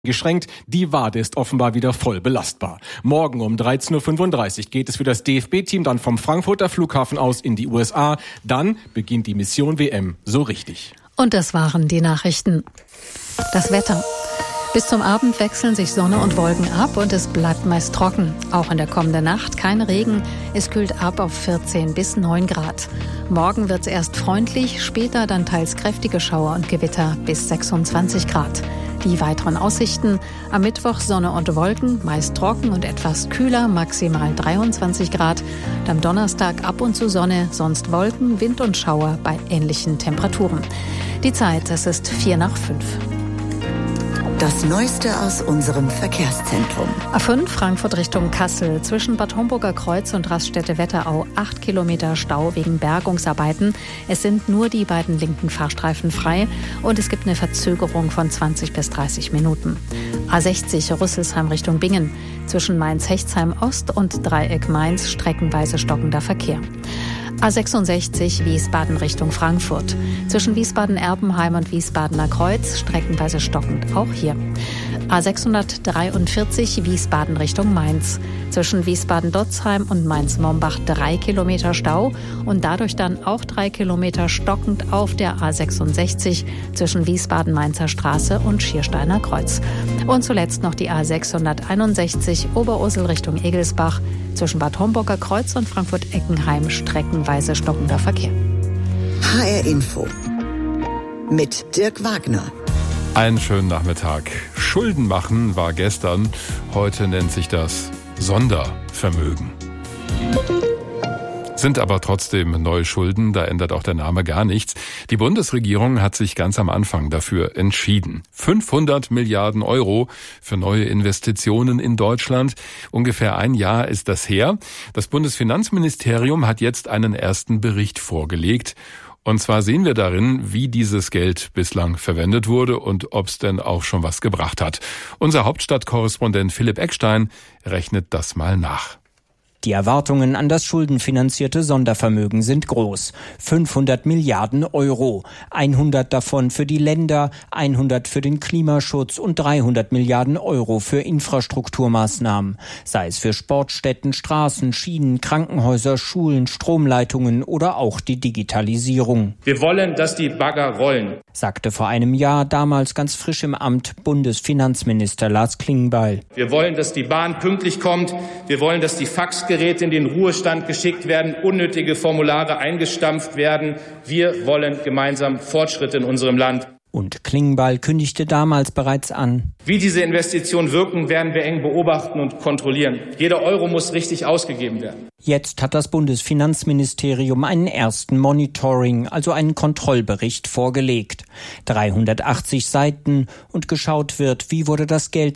geschränkt. Die Wade ist offenbar wieder voll belastbar. Morgen um 13.35 Uhr geht es für das DFB-Team dann vom Frankfurter Flughafen aus in die USA. Dann beginnt die Mission WM so richtig. Und das waren die Nachrichten. Das Wetter. Bis zum Abend wechseln sich Sonne und Wolken ab und es bleibt meist trocken. Auch in der kommenden Nacht kein Regen. Es kühlt ab auf 14 bis 9 Grad. Morgen wird es erst freundlich, später dann teils kräftige Schauer und Gewitter bis 26 Grad. Die weiteren Aussichten: am Mittwoch Sonne und Wolken, meist trocken und etwas kühler, maximal 23 Grad. Und am Donnerstag ab und zu Sonne, sonst Wolken, Wind und Schauer bei ähnlichen Temperaturen. Die Zeit, es ist 4:05. Das Neueste aus unserem Verkehrszentrum. A5 Frankfurt Richtung Kassel. Zwischen Bad Homburger Kreuz und Raststätte-Wetterau 8 Kilometer Stau wegen Bergungsarbeiten. Es sind nur die beiden linken Fahrstreifen frei und es gibt eine Verzögerung von 20 bis 30 Minuten. A60 Rüsselsheim Richtung Bingen. Zwischen Mainz-Hechtsheim Ost und Dreieck Mainz streckenweise stockender Verkehr. A66 Wiesbaden Richtung Frankfurt. Zwischen Wiesbaden-Erbenheim und Wiesbadener Kreuz streckenweise stockend auch hier. A643 Wiesbaden Richtung Mainz. Zwischen Wiesbaden-Dotzheim und Mainz-Mombach 3 Kilometer Stau und dadurch dann auch 3 Kilometer stockend auf der A66 zwischen Wiesbaden-Mainzer Straße und Schiersteiner Kreuz. Und zuletzt noch die A661 Oberursel Richtung Egelsbach. Zwischen Bad Homburger Kreuz und Frankfurt-Eckenheim streckenweise stockender Verkehr. HR Info mit Dirk Wagner. Einen schönen Nachmittag. Schulden machen war gestern. Heute nennt sich das Sondervermögen. Sind aber trotzdem neue Schulden, da ändert auch der Name gar nichts. Die Bundesregierung hat sich ganz am Anfang dafür entschieden. 500 Milliarden Euro für neue Investitionen in Deutschland. Ungefähr ein Jahr ist das her. Das Bundesfinanzministerium hat jetzt einen ersten Bericht vorgelegt. Und zwar sehen wir darin, wie dieses Geld bislang verwendet wurde und ob es denn auch schon was gebracht hat. Unser Hauptstadtkorrespondent Philipp Eckstein rechnet das mal nach. Die Erwartungen an das schuldenfinanzierte Sondervermögen sind groß. 500 Milliarden Euro. 100 davon für die Länder, 100 für den Klimaschutz und 300 Milliarden Euro für Infrastrukturmaßnahmen. Sei es für Sportstätten, Straßen, Schienen, Krankenhäuser, Schulen, Stromleitungen oder auch die Digitalisierung. Wir wollen, dass die Bagger rollen, sagte vor einem Jahr, damals ganz frisch im Amt, Bundesfinanzminister Lars Klingbeil. Wir wollen, dass die Bahn pünktlich kommt. Wir wollen, dass die Faxgeräte in den Ruhestand geschickt werden, unnötige Formulare eingestampft werden. Wir wollen gemeinsam Fortschritte in unserem Land. Und Klingbeil kündigte damals bereits an: Wie diese Investitionen wirken, werden wir eng beobachten und kontrollieren. Jeder Euro muss richtig ausgegeben werden. Jetzt hat das Bundesfinanzministerium einen ersten Monitoring, also einen Kontrollbericht vorgelegt. 380 Seiten und geschaut wird, wie wurde das Geld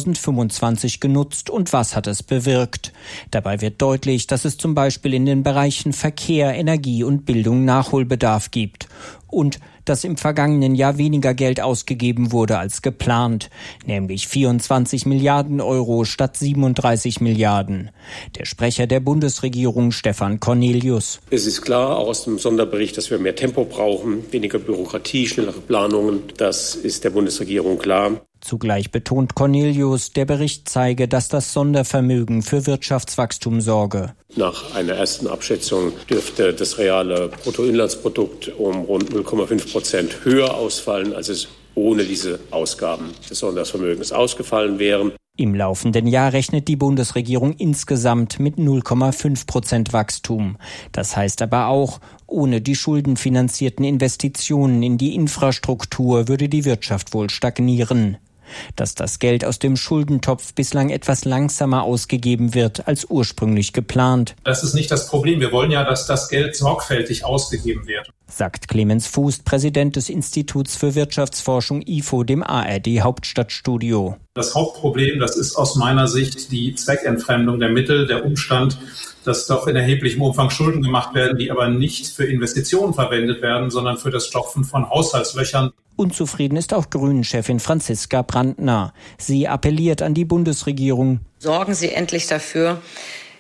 2025 genutzt und was hat es bewirkt. Dabei wird deutlich, dass es zum Beispiel in den Bereichen Verkehr, Energie und Bildung Nachholbedarf gibt. Und dass im vergangenen Jahr weniger Geld ausgegeben wurde als geplant, nämlich 24 Milliarden Euro statt 37 Milliarden. Der Sprecher der Bundesregierung, Stefan Cornelius: Es ist klar aus dem Sonderbericht, dass wir mehr Tempo brauchen, weniger Bürokratie, schnellere Planungen. Das ist der Bundesregierung klar. Zugleich betont Cornelius, der Bericht zeige, dass das Sondervermögen für Wirtschaftswachstum sorge. Nach einer ersten Abschätzung dürfte das reale Bruttoinlandsprodukt um rund 0,5% höher ausfallen, als es ohne diese Ausgaben des Sondervermögens ausgefallen wären. Im laufenden Jahr rechnet die Bundesregierung insgesamt mit 0,5% Wachstum. Das heißt aber auch, ohne die schuldenfinanzierten Investitionen in die Infrastruktur würde die Wirtschaft wohl stagnieren. Dass das Geld aus dem Schuldentopf bislang etwas langsamer ausgegeben wird als ursprünglich geplant. Das ist nicht das Problem. Wir wollen ja, dass das Geld sorgfältig ausgegeben wird, sagt Clemens Fuß, Präsident des Instituts für Wirtschaftsforschung IFO, dem ARD Hauptstadtstudio. Das Hauptproblem, das ist aus meiner Sicht die Zweckentfremdung der Mittel, der Umstand, dass doch in erheblichem Umfang Schulden gemacht werden, die aber nicht für Investitionen verwendet werden, sondern für das Stopfen von Haushaltslöchern. Unzufrieden ist auch Grünen-Chefin Franziska Brandner. Sie appelliert an die Bundesregierung: Sorgen Sie endlich dafür,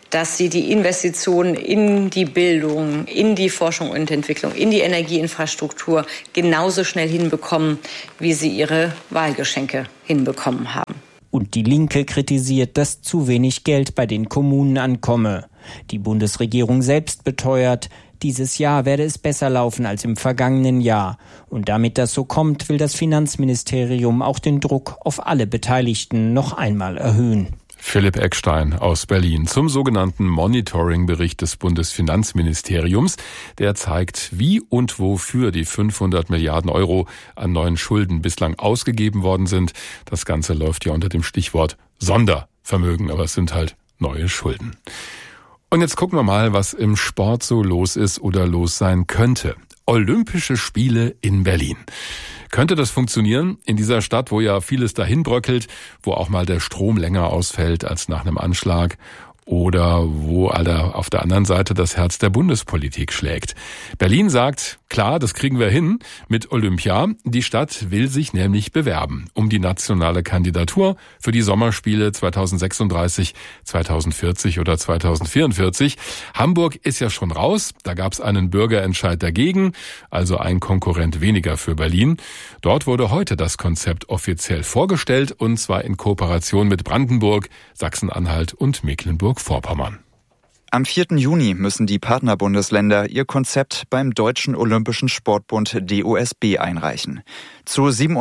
dass sie die Investitionen in die Bildung, in die Forschung und Entwicklung, in die Energieinfrastruktur genauso schnell hinbekommen, wie sie ihre Wahlgeschenke hinbekommen haben. Und die Linke kritisiert, dass zu wenig Geld bei den Kommunen ankomme. Die Bundesregierung selbst beteuert, dieses Jahr werde es besser laufen als im vergangenen Jahr. Und damit das so kommt, will das Finanzministerium auch den Druck auf alle Beteiligten noch einmal erhöhen. Philipp Eckstein aus Berlin zum sogenannten Monitoring-Bericht des Bundesfinanzministeriums. Der zeigt, wie und wofür die 500 Milliarden Euro an neuen Schulden bislang ausgegeben worden sind. Das Ganze läuft ja unter dem Stichwort Sondervermögen, aber es sind halt neue Schulden. Und jetzt gucken wir mal, was im Sport so los ist oder los sein könnte. Olympische Spiele in Berlin. Könnte das funktionieren in dieser Stadt, wo ja vieles dahin bröckelt, wo auch mal der Strom länger ausfällt als nach einem Anschlag oder wo auf der anderen Seite das Herz der Bundespolitik schlägt? Berlin sagt, klar, das kriegen wir hin mit Olympia. Die Stadt will sich nämlich bewerben um die nationale Kandidatur für die Sommerspiele 2036, 2040 oder 2044. Hamburg ist ja schon raus. Da gab es einen Bürgerentscheid dagegen, also ein Konkurrent weniger für Berlin. Dort wurde heute das Konzept offiziell vorgestellt, und zwar in Kooperation mit Brandenburg, Sachsen-Anhalt und Mecklenburg-Vorpommern. Am 4. Juni müssen die Partnerbundesländer ihr Konzept beim Deutschen Olympischen Sportbund DOSB einreichen. Zu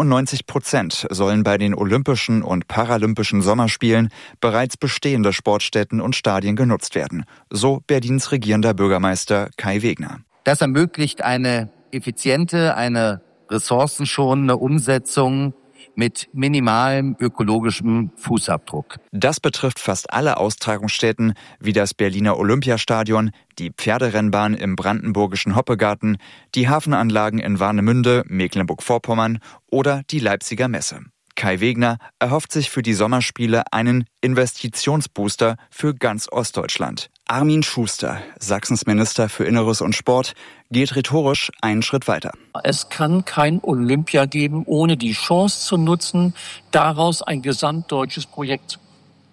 97% sollen bei den Olympischen und Paralympischen Sommerspielen bereits bestehende Sportstätten und Stadien genutzt werden, so Berlins regierender Bürgermeister Kai Wegner. Das ermöglicht eine effiziente, eine ressourcenschonende Umsetzung mit minimalem ökologischem Fußabdruck. Das betrifft fast alle Austragungsstätten, wie das Berliner Olympiastadion, die Pferderennbahn im brandenburgischen Hoppegarten, die Hafenanlagen in Warnemünde, Mecklenburg-Vorpommern oder die Leipziger Messe. Kai Wegner erhofft sich für die Sommerspiele einen Investitionsbooster für ganz Ostdeutschland. Armin Schuster, Sachsens Minister für Inneres und Sport, geht rhetorisch einen Schritt weiter. Es kann kein Olympia geben, ohne die Chance zu nutzen, daraus ein gesamtdeutsches Projekt zu machen.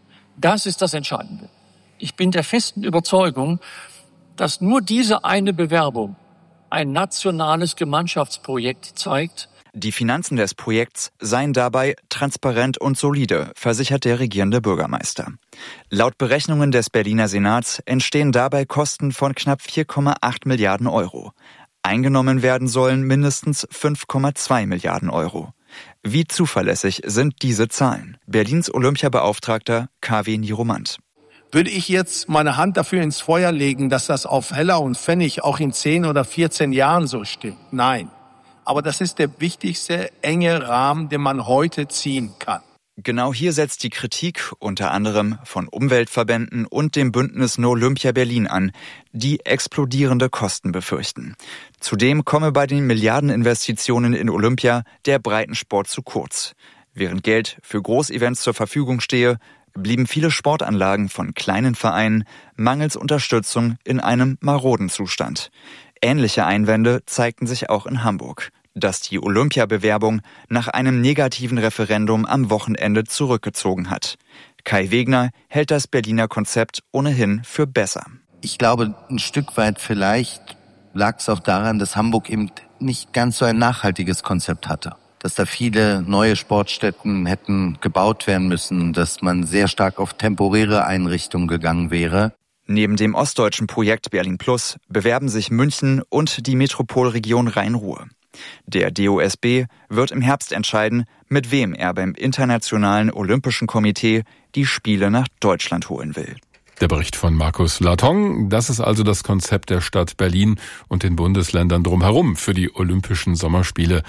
Das ist das Entscheidende. Ich bin der festen Überzeugung, dass nur diese eine Bewerbung ein nationales Gemeinschaftsprojekt zeigt. Die Finanzen des Projekts seien dabei transparent und solide, versichert der regierende Bürgermeister. Laut Berechnungen des Berliner Senats entstehen dabei Kosten von knapp 4,8 Milliarden Euro. Eingenommen werden sollen mindestens 5,2 Milliarden Euro. Wie zuverlässig sind diese Zahlen? Berlins Olympiabeauftragter KW Niromant. Würde ich jetzt meine Hand dafür ins Feuer legen, dass das auf Heller und Pfennig auch in 10 oder 14 Jahren so stimmt? Nein. Aber das ist der wichtigste enge Rahmen, den man heute ziehen kann. Genau hier setzt die Kritik unter anderem von Umweltverbänden und dem Bündnis No Olympia Berlin an, die explodierende Kosten befürchten. Zudem komme bei den Milliardeninvestitionen in Olympia der Breitensport zu kurz. Während Geld für Großevents zur Verfügung stehe, blieben viele Sportanlagen von kleinen Vereinen mangels Unterstützung in einem maroden Zustand. Ähnliche Einwände zeigten sich auch in Hamburg, das die Olympiabewerbung nach einem negativen Referendum am Wochenende zurückgezogen hat. Kai Wegner hält das Berliner Konzept ohnehin für besser. Ich glaube, ein Stück weit vielleicht lag es auch daran, dass Hamburg eben nicht ganz so ein nachhaltiges Konzept hatte. Dass da viele neue Sportstätten hätten gebaut werden müssen, dass man sehr stark auf temporäre Einrichtungen gegangen wäre. Neben dem ostdeutschen Projekt Berlin Plus bewerben sich München und die Metropolregion Rhein-Ruhr. Der DOSB wird im Herbst entscheiden, mit wem er beim Internationalen Olympischen Komitee die Spiele nach Deutschland holen will. Der Bericht von Markus Latong. Das ist also das Konzept der Stadt Berlin und den Bundesländern drumherum für die Olympischen Sommerspiele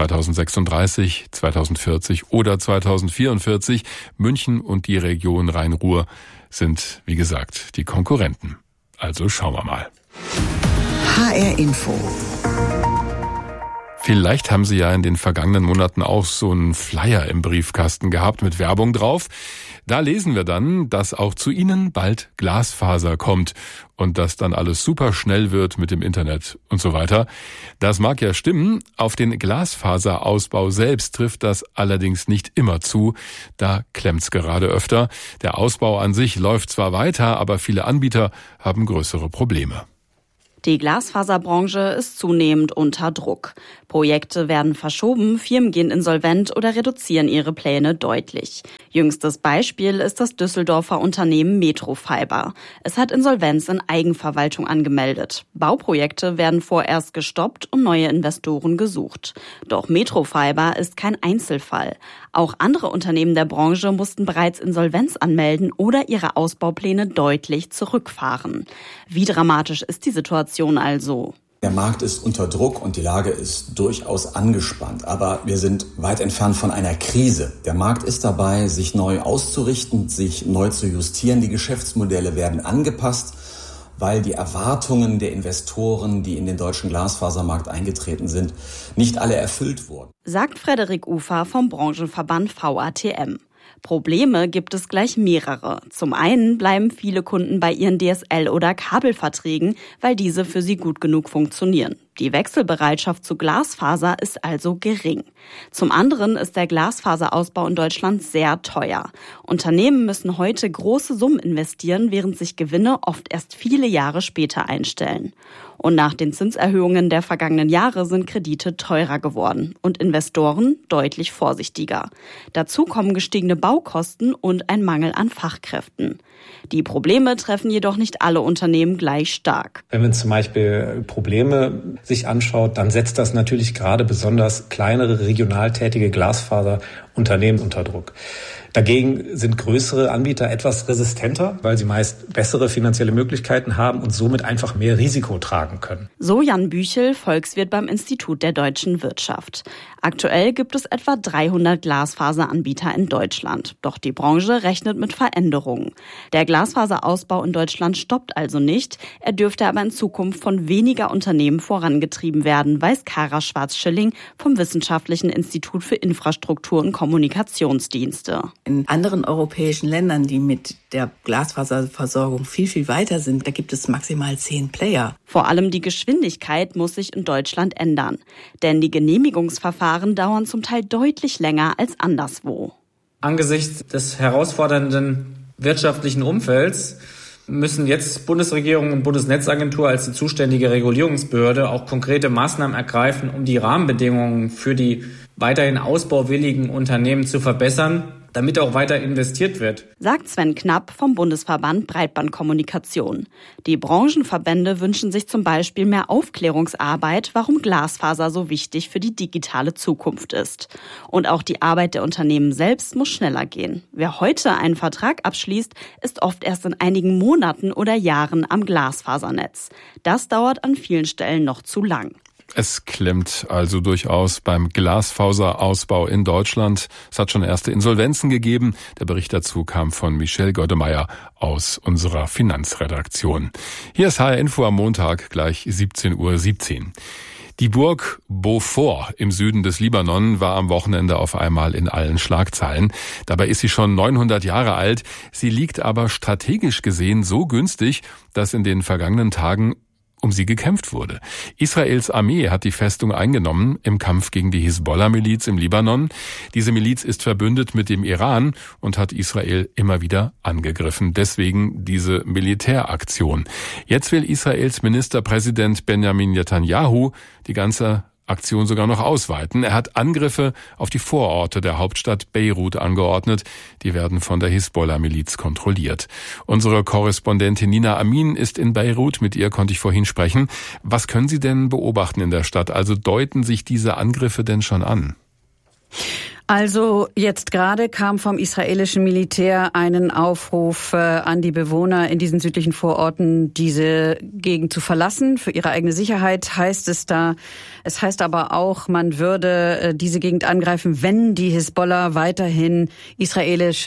2036, 2040 oder 2044. München und die Region Rhein-Ruhr sind, wie gesagt, die Konkurrenten. Also schauen wir mal. HR Info. Vielleicht haben Sie ja in den vergangenen Monaten auch so einen Flyer im Briefkasten gehabt mit Werbung drauf. Da lesen wir dann, dass auch zu Ihnen bald Glasfaser kommt und dass dann alles super schnell wird mit dem Internet und so weiter. Das mag ja stimmen, auf den Glasfaserausbau selbst trifft das allerdings nicht immer zu. Da klemmt's gerade öfter. Der Ausbau an sich läuft zwar weiter, aber viele Anbieter haben größere Probleme. Die Glasfaserbranche ist zunehmend unter Druck. Projekte werden verschoben, Firmen gehen insolvent oder reduzieren ihre Pläne deutlich. Jüngstes Beispiel ist das Düsseldorfer Unternehmen Metrofiber. Es hat Insolvenz in Eigenverwaltung angemeldet. Bauprojekte werden vorerst gestoppt und neue Investoren gesucht. Doch Metrofiber ist kein Einzelfall. Auch andere Unternehmen der Branche mussten bereits Insolvenz anmelden oder ihre Ausbaupläne deutlich zurückfahren. Wie dramatisch ist die Situation also? Der Markt ist unter Druck und die Lage ist durchaus angespannt. Aber wir sind weit entfernt von einer Krise. Der Markt ist dabei, sich neu auszurichten, sich neu zu justieren. Die Geschäftsmodelle werden angepasst, weil die Erwartungen der Investoren, die in den deutschen Glasfasermarkt eingetreten sind, nicht alle erfüllt wurden. Sagt Frederik Ufer vom Branchenverband VATM. Probleme gibt es gleich mehrere. Zum einen bleiben viele Kunden bei ihren DSL- oder Kabelverträgen, weil diese für sie gut genug funktionieren. Die Wechselbereitschaft zu Glasfaser ist also gering. Zum anderen ist der Glasfaserausbau in Deutschland sehr teuer. Unternehmen müssen heute große Summen investieren, während sich Gewinne oft erst viele Jahre später einstellen. Und nach den Zinserhöhungen der vergangenen Jahre sind Kredite teurer geworden und Investoren deutlich vorsichtiger. Dazu kommen gestiegene Baukosten und ein Mangel an Fachkräften. Die Probleme treffen jedoch nicht alle Unternehmen gleich stark. Wenn man zum Beispiel Probleme sich anschaut, dann setzt das natürlich gerade besonders kleinere regional tätige Glasfaserunternehmen unter Druck. Dagegen sind größere Anbieter etwas resistenter, weil sie meist bessere finanzielle Möglichkeiten haben und somit einfach mehr Risiko tragen können. So Jan Büchel, Volkswirt beim Institut der deutschen Wirtschaft. Aktuell gibt es etwa 300 Glasfaseranbieter in Deutschland. Doch die Branche rechnet mit Veränderungen. Der Glasfaserausbau in Deutschland stoppt also nicht. Er dürfte aber in Zukunft von weniger Unternehmen vorangetrieben werden, weiß Kara Schwarz-Schilling vom Wissenschaftlichen Institut für Infrastruktur und Kommunikationsdienste. In anderen europäischen Ländern, die mit der Glasfaserversorgung viel weiter sind, da gibt es maximal 10 Player. Vor allem die Geschwindigkeit muss sich in Deutschland ändern. Denn die Genehmigungsverfahren dauern zum Teil deutlich länger als anderswo. Angesichts des herausfordernden wirtschaftlichen Umfelds müssen jetzt Bundesregierung und Bundesnetzagentur als die zuständige Regulierungsbehörde auch konkrete Maßnahmen ergreifen, um die Rahmenbedingungen für die weiterhin ausbauwilligen Unternehmen zu verbessern, damit auch weiter investiert wird. Sagt Sven Knapp vom Bundesverband Breitbandkommunikation. Die Branchenverbände wünschen sich zum Beispiel mehr Aufklärungsarbeit, warum Glasfaser so wichtig für die digitale Zukunft ist. Und auch die Arbeit der Unternehmen selbst muss schneller gehen. Wer heute einen Vertrag abschließt, ist oft erst in einigen Monaten oder Jahren am Glasfasernetz. Das dauert an vielen Stellen noch zu lang. Es klemmt also durchaus beim Glasfaserausbau in Deutschland. Es hat schon erste Insolvenzen gegeben. Der Bericht dazu kam von Michel Godemeyer aus unserer Finanzredaktion. Hier ist HR Info am Montag, gleich 17:17 Uhr. Die Burg Beaufort im Süden des Libanon war am Wochenende auf einmal in allen Schlagzeilen. Dabei ist sie schon 900 Jahre alt. Sie liegt aber strategisch gesehen so günstig, dass in den vergangenen Tagen um sie gekämpft wurde. Israels Armee hat die Festung eingenommen im Kampf gegen die Hisbollah-Miliz im Libanon. Diese Miliz ist verbündet mit dem Iran und hat Israel immer wieder angegriffen. Deswegen diese Militäraktion. Jetzt will Israels Ministerpräsident Benjamin Netanyahu die ganze Aktion sogar noch ausweiten. Er hat Angriffe auf die Vororte der Hauptstadt Beirut angeordnet. Die werden von der Hisbollah-Miliz kontrolliert. Unsere Korrespondentin Nina Amin ist in Beirut. Mit ihr konnte ich vorhin sprechen. Was können Sie denn beobachten in der Stadt? Also deuten sich diese Angriffe denn schon an? Also jetzt gerade kam vom israelischen Militär einen Aufruf an die Bewohner in diesen südlichen Vororten, diese Gegend zu verlassen. Für ihre eigene Sicherheit heißt es da. Es heißt aber auch, man würde diese Gegend angreifen, wenn die Hisbollah weiterhin israelische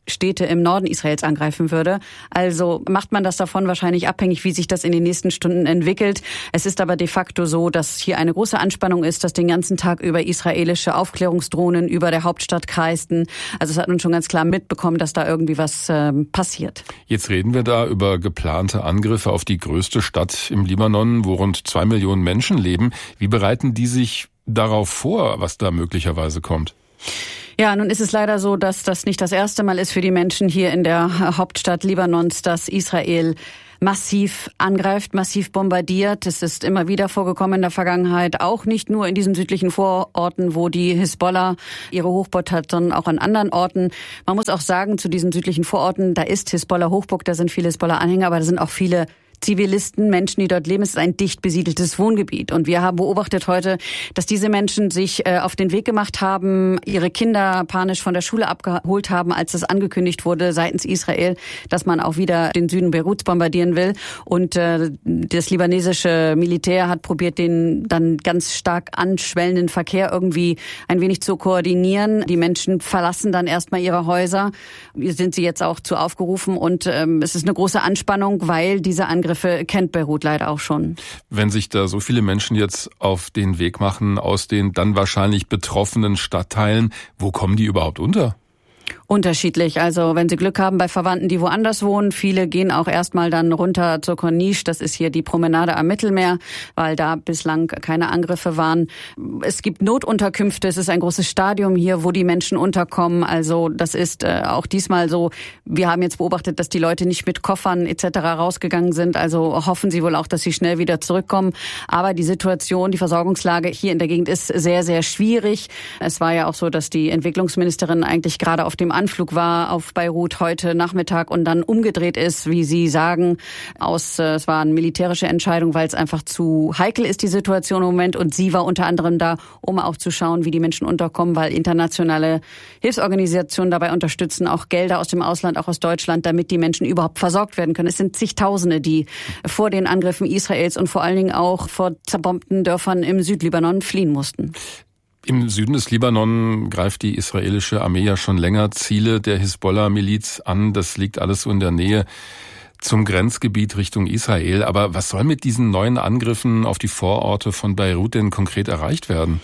Städte im Norden Israels angreifen würde. Also macht man das davon wahrscheinlich abhängig, wie sich das in den nächsten Stunden entwickelt. Es ist aber de facto so, dass hier eine große Anspannung ist, dass den ganzen Tag über israelische Aufklärungsdrohnen über der Hauptstadt kreisten. Also es hat man schon ganz klar mitbekommen, dass da irgendwie was passiert. Jetzt reden wir da über geplante Angriffe auf die größte Stadt im Libanon, wo rund 2 Millionen Menschen leben. Wie bereiten die sich darauf vor, was da möglicherweise kommt? Ja, nun ist es leider so, dass das nicht das erste Mal ist für die Menschen hier in der Hauptstadt Libanons, dass Israel massiv angreift, massiv bombardiert. Es ist immer wieder vorgekommen in der Vergangenheit, auch nicht nur in diesen südlichen Vororten, wo die Hisbollah ihre Hochburg hat, sondern auch an anderen Orten. Man muss auch sagen, zu diesen südlichen Vororten, da ist Hisbollah Hochburg, da sind viele Hisbollah-Anhänger, aber da sind auch viele Zivilisten, Menschen, die dort leben. Es ist ein dicht besiedeltes Wohngebiet. Und wir haben beobachtet heute, dass diese Menschen sich auf den Weg gemacht haben, ihre Kinder panisch von der Schule abgeholt haben, als es angekündigt wurde seitens Israel, dass man auch wieder den Süden Beiruts bombardieren will. Und das libanesische Militär hat probiert, den dann ganz stark anschwellenden Verkehr irgendwie ein wenig zu koordinieren. Die Menschen verlassen dann erstmal ihre Häuser. Sind sie jetzt auch zu aufgerufen. Und es ist eine große Anspannung, weil diese Angriffe kennt Beirut leider auch schon. Wenn sich da so viele Menschen jetzt auf den Weg machen aus den dann wahrscheinlich betroffenen Stadtteilen, wo kommen die überhaupt unter? Unterschiedlich. Also wenn Sie Glück haben bei Verwandten, die woanders wohnen. Viele gehen auch erstmal dann runter zur Corniche. Das ist hier die Promenade am Mittelmeer, weil da bislang keine Angriffe waren. Es gibt Notunterkünfte. Es ist ein großes Stadion hier, wo die Menschen unterkommen. Also das ist auch diesmal so. Wir haben jetzt beobachtet, dass die Leute nicht mit Koffern etc. rausgegangen sind. Also hoffen sie wohl auch, dass sie schnell wieder zurückkommen. Aber die Situation, die Versorgungslage hier in der Gegend ist sehr, sehr schwierig. Es war ja auch so, dass die Entwicklungsministerin eigentlich gerade auf dem Anflug war auf Beirut heute Nachmittag und dann umgedreht ist, wie Sie sagen, es war eine militärische Entscheidung, weil es einfach zu heikel ist, die Situation im Moment. Und sie war unter anderem da, um auch zu schauen, wie die Menschen unterkommen, weil internationale Hilfsorganisationen dabei unterstützen, auch Gelder aus dem Ausland, auch aus Deutschland, damit die Menschen überhaupt versorgt werden können. Es sind zigtausende, die vor den Angriffen Israels und vor allen Dingen auch vor zerbombten Dörfern im Südlibanon fliehen mussten. Im Süden des Libanon greift die israelische Armee ja schon länger Ziele der Hisbollah-Miliz an. Das liegt alles so in der Nähe zum Grenzgebiet Richtung Israel. Aber was soll mit diesen neuen Angriffen auf die Vororte von Beirut denn konkret erreicht werden?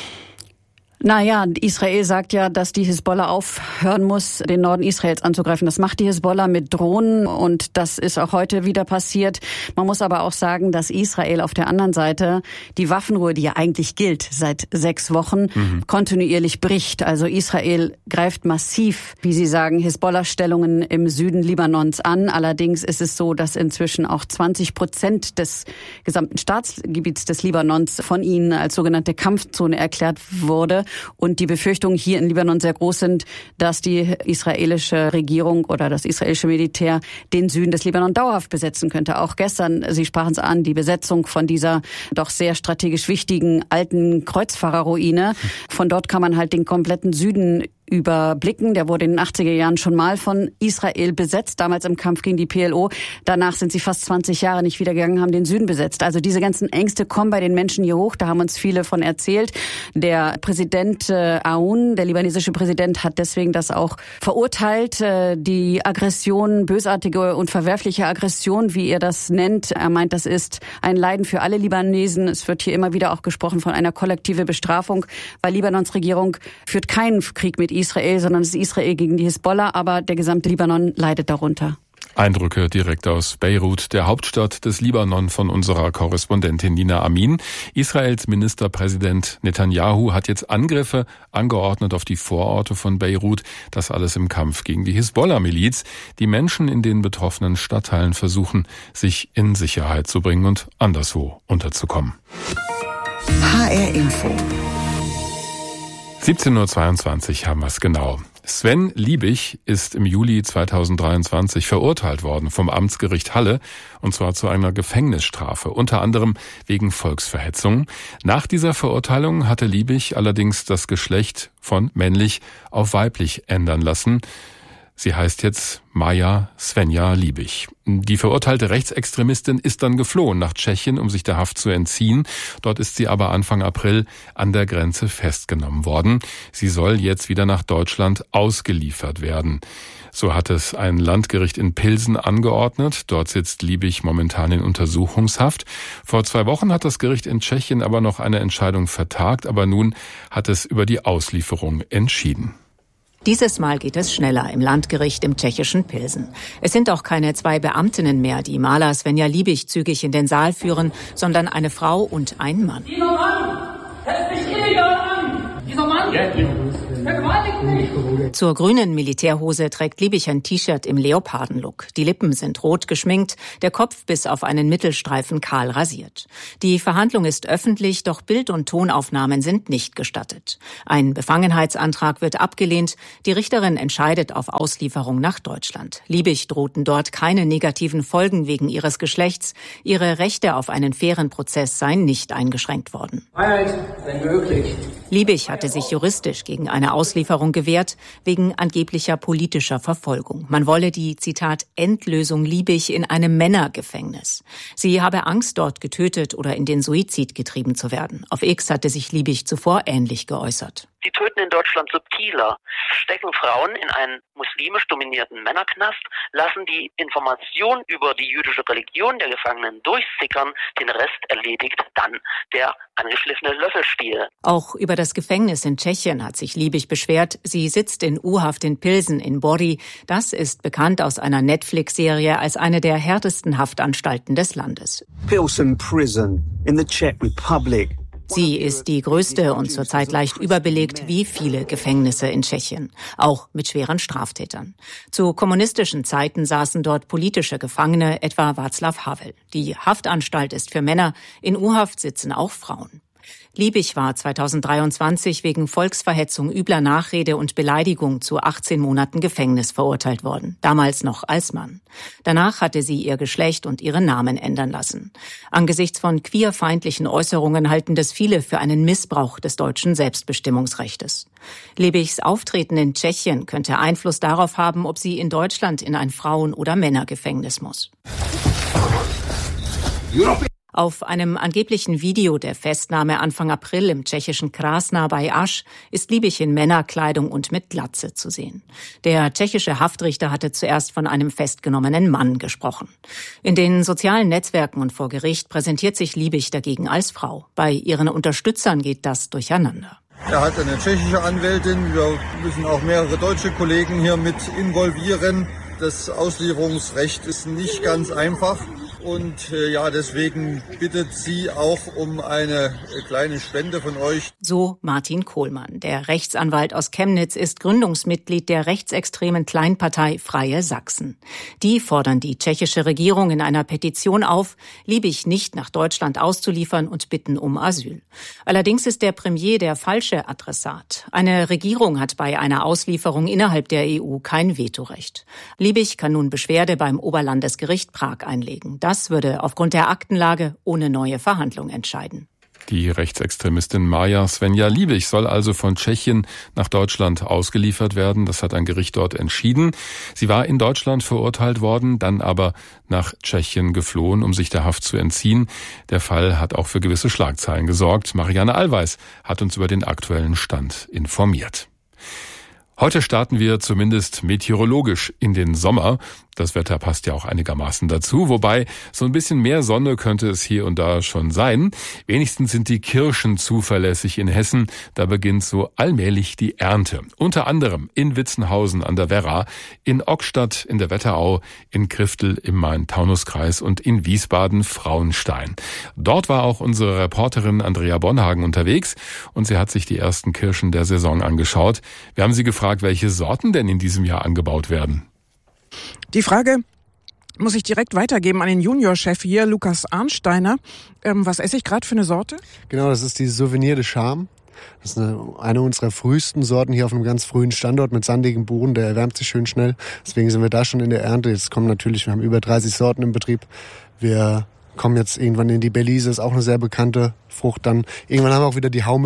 Naja, Israel sagt ja, dass die Hisbollah aufhören muss, den Norden Israels anzugreifen. Das macht die Hisbollah mit Drohnen und das ist auch heute wieder passiert. Man muss aber auch sagen, dass Israel auf der anderen Seite die Waffenruhe, die ja eigentlich gilt seit 6 Wochen, kontinuierlich bricht. Also Israel greift massiv, wie Sie sagen, Hisbollah-Stellungen im Süden Libanons an. Allerdings ist es so, dass inzwischen auch 20% des gesamten Staatsgebiets des Libanons von ihnen als sogenannte Kampfzone erklärt wurde. Und die Befürchtungen hier in Libanon sehr groß sind, dass die israelische Regierung oder das israelische Militär den Süden des Libanon dauerhaft besetzen könnte. Auch gestern, Sie sprachen es an, die Besetzung von dieser doch sehr strategisch wichtigen alten Kreuzfahrerruine. Von dort kann man halt den kompletten Süden überblicken. Der wurde in den 80er Jahren schon mal von Israel besetzt, damals im Kampf gegen die PLO. Danach sind sie fast 20 Jahre nicht wieder gegangen, haben den Süden besetzt. Also diese ganzen Ängste kommen bei den Menschen hier hoch. Da haben uns viele von erzählt. Der Präsident Aoun, der libanesische Präsident, hat deswegen das auch verurteilt. Die Aggression, bösartige und verwerfliche Aggression, wie er das nennt. Er meint, das ist ein Leiden für alle Libanesen. Es wird hier immer wieder auch gesprochen von einer kollektiven Bestrafung, weil Libanons Regierung führt keinen Krieg mit Israel, sondern es ist Israel gegen die Hisbollah, aber der gesamte Libanon leidet darunter. Eindrücke direkt aus Beirut, der Hauptstadt des Libanon, von unserer Korrespondentin Nina Amin. Israels Ministerpräsident Netanyahu hat jetzt Angriffe angeordnet auf die Vororte von Beirut. Das alles im Kampf gegen die Hisbollah-Miliz. Die Menschen in den betroffenen Stadtteilen versuchen, sich in Sicherheit zu bringen und anderswo unterzukommen. HR Info. 17:22 haben wir es genau. Sven Liebig ist im Juli 2023 verurteilt worden vom Amtsgericht Halle, und zwar zu einer Gefängnisstrafe, unter anderem wegen Volksverhetzung. Nach dieser Verurteilung hatte Liebig allerdings das Geschlecht von männlich auf weiblich ändern lassen. Sie heißt jetzt Maja Svenja Liebig. Die verurteilte Rechtsextremistin ist dann geflohen nach Tschechien, um sich der Haft zu entziehen. Dort ist sie aber Anfang April an der Grenze festgenommen worden. Sie soll jetzt wieder nach Deutschland ausgeliefert werden. So hat es ein Landgericht in Pilsen angeordnet. Dort sitzt Liebig momentan in Untersuchungshaft. Vor 2 Wochen hat das Gericht in Tschechien aber noch eine Entscheidung vertagt, aber nun hat es über die Auslieferung entschieden. Dieses Mal geht es schneller im Landgericht im tschechischen Pilsen. Es sind auch keine 2 Beamtinnen mehr, die Maja Svenja Liebig zügig in den Saal führen, sondern eine Frau und ein Mann. Dieser Mann hält mich illegal an! Dieser Mann vergewaltigt mich! Zur grünen Militärhose trägt Liebig ein T-Shirt im Leopardenlook. Die Lippen sind rot geschminkt, der Kopf bis auf einen Mittelstreifen kahl rasiert. Die Verhandlung ist öffentlich, doch Bild- und Tonaufnahmen sind nicht gestattet. Ein Befangenheitsantrag wird abgelehnt. Die Richterin entscheidet auf Auslieferung nach Deutschland. Liebig drohten dort keine negativen Folgen wegen ihres Geschlechts. Ihre Rechte auf einen fairen Prozess seien nicht eingeschränkt worden. Freiheit, wenn möglich. Liebig hatte sich juristisch gegen eine Auslieferung gewehrt, wegen angeblicher politischer Verfolgung. Man wolle die, Zitat, Endlösung Liebig in einem Männergefängnis. Sie habe Angst, dort getötet oder in den Suizid getrieben zu werden. Auf X hatte sich Liebig zuvor ähnlich geäußert. Sie töten in Deutschland subtiler, stecken Frauen in einen muslimisch dominierten Männerknast, lassen die Information über die jüdische Religion der Gefangenen durchsickern, den Rest erledigt dann der angeschliffene Löffelstiel. Auch über das Gefängnis in Tschechien hat sich Liebig beschwert. Sie sitzt in U-Haft in Pilsen in Bori. Das ist bekannt aus einer Netflix-Serie als eine der härtesten Haftanstalten des Landes. Pilsen Prison in the Czech Republic. Sie ist die größte und zurzeit leicht überbelegt wie viele Gefängnisse in Tschechien, auch mit schweren Straftätern. Zu kommunistischen Zeiten saßen dort politische Gefangene, etwa Václav Havel. Die Haftanstalt ist für Männer, in U-Haft sitzen auch Frauen. Liebig war 2023 wegen Volksverhetzung, übler Nachrede und Beleidigung zu 18 Monaten Gefängnis verurteilt worden, damals noch als Mann. Danach hatte sie ihr Geschlecht und ihren Namen ändern lassen. Angesichts von queerfeindlichen Äußerungen halten das viele für einen Missbrauch des deutschen Selbstbestimmungsrechtes. Liebigs Auftreten in Tschechien könnte Einfluss darauf haben, ob sie in Deutschland in ein Frauen- oder Männergefängnis muss. Auf einem angeblichen Video der Festnahme Anfang April im tschechischen Krasna bei Asch ist Liebig in Männerkleidung und mit Glatze zu sehen. Der tschechische Haftrichter hatte zuerst von einem festgenommenen Mann gesprochen. In den sozialen Netzwerken und vor Gericht präsentiert sich Liebig dagegen als Frau. Bei ihren Unterstützern geht das durcheinander. Er hat eine tschechische Anwältin. Wir müssen auch mehrere deutsche Kollegen hier mit involvieren. Das Auslieferungsrecht ist nicht ganz einfach. Und deswegen bittet sie auch um eine kleine Spende von euch. So Martin Kohlmann. Der Rechtsanwalt aus Chemnitz ist Gründungsmitglied der rechtsextremen Kleinpartei Freie Sachsen. Die fordern die tschechische Regierung in einer Petition auf, Liebig nicht nach Deutschland auszuliefern und bitten um Asyl. Allerdings ist der Premier der falsche Adressat. Eine Regierung hat bei einer Auslieferung innerhalb der EU kein Vetorecht. Liebig kann nun Beschwerde beim Oberlandesgericht Prag einlegen. Das würde aufgrund der Aktenlage ohne neue Verhandlung entscheiden. Die Rechtsextremistin Maja Svenja Liebig soll also von Tschechien nach Deutschland ausgeliefert werden. Das hat ein Gericht dort entschieden. Sie war in Deutschland verurteilt worden, dann aber nach Tschechien geflohen, um sich der Haft zu entziehen. Der Fall hat auch für gewisse Schlagzeilen gesorgt. Marianne Allweis hat uns über den aktuellen Stand informiert. Heute starten wir zumindest meteorologisch in den Sommer. Das Wetter passt ja auch einigermaßen dazu, wobei so ein bisschen mehr Sonne könnte es hier und da schon sein. Wenigstens sind die Kirschen zuverlässig in Hessen. Da beginnt so allmählich die Ernte. Unter anderem in Witzenhausen an der Werra, in Ockstadt in der Wetterau, in Kriftel im Main-Taunus-Kreis und in Wiesbaden-Frauenstein. Dort war auch unsere Reporterin Andrea Bonhagen unterwegs und sie hat sich die ersten Kirschen der Saison angeschaut. Wir haben sie gefragt, welche Sorten denn in diesem Jahr angebaut werden. Die Frage muss ich direkt weitergeben an den Juniorchef hier, Lukas Arnsteiner. Was esse ich gerade für eine Sorte? Genau, das ist die Souvenir de Charme. Das ist eine unserer frühesten Sorten hier auf einem ganz frühen Standort mit sandigem Boden. Der erwärmt sich schön schnell. Deswegen sind wir da schon in der Ernte. Jetzt kommen natürlich, wir haben über 30 Sorten im Betrieb. Wir kommen jetzt irgendwann in die Belize, ist auch eine sehr bekannte Frucht. Dann irgendwann haben wir auch wieder die Haumüller.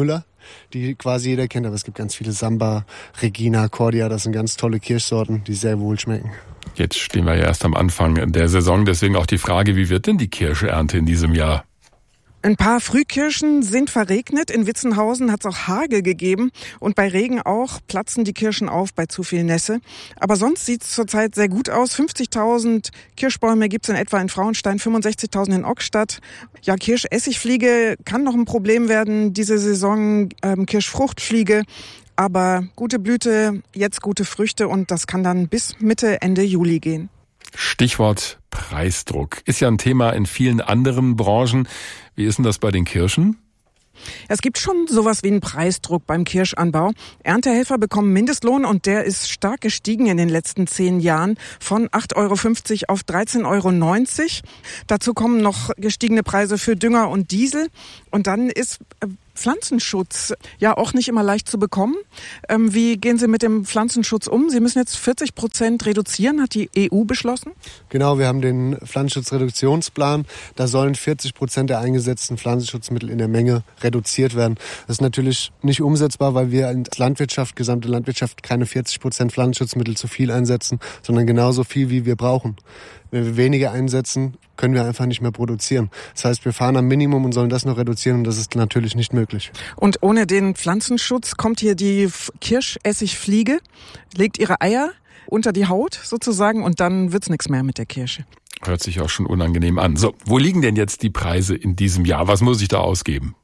die quasi jeder kennt. Aber es gibt ganz viele Samba, Regina, Cordia. Das sind ganz tolle Kirschsorten, die sehr wohl schmecken. Jetzt stehen wir ja erst am Anfang der Saison. Deswegen auch die Frage, wie wird denn die Kirschernte in diesem Jahr? Ein paar Frühkirschen sind verregnet. In Witzenhausen hat es auch Hagel gegeben. Und bei Regen auch platzen die Kirschen auf bei zu viel Nässe. Aber sonst sieht es zurzeit sehr gut aus. 50.000 Kirschbäume gibt es in etwa in Frauenstein, 65.000 in Ockstadt. Ja, Kirschessigfliege kann noch ein Problem werden diese Saison. Kirschfruchtfliege. Aber gute Blüte, jetzt gute Früchte und das kann dann bis Mitte, Ende Juli gehen. Stichwort Preisdruck. Ist ja ein Thema in vielen anderen Branchen. Wie ist denn das bei den Kirschen? Es gibt schon sowas wie einen Preisdruck beim Kirschanbau. Erntehelfer bekommen Mindestlohn und der ist stark gestiegen in den letzten 10 Jahren von 8,50 € auf 13,90 €. Dazu kommen noch gestiegene Preise für Dünger und Diesel. Und dann ist Pflanzenschutz ja auch nicht immer leicht zu bekommen. Wie gehen Sie mit dem Pflanzenschutz um? Sie müssen jetzt 40% reduzieren, hat die EU beschlossen. Genau, wir haben den Pflanzenschutzreduktionsplan. Da sollen 40% der eingesetzten Pflanzenschutzmittel in der Menge reduziert werden. Das ist natürlich nicht umsetzbar, weil wir als Landwirtschaft, gesamte Landwirtschaft, keine 40% Pflanzenschutzmittel zu viel einsetzen, sondern genauso viel, wie wir brauchen. Wenn wir weniger einsetzen, können wir einfach nicht mehr produzieren. Das heißt, wir fahren am Minimum und sollen das noch reduzieren und das ist natürlich nicht möglich. Und ohne den Pflanzenschutz kommt hier die Kirschessigfliege, legt ihre Eier unter die Haut sozusagen und dann wird's nichts mehr mit der Kirsche. Hört sich auch schon unangenehm an. So, wo liegen denn jetzt die Preise in diesem Jahr? Was muss ich da ausgeben?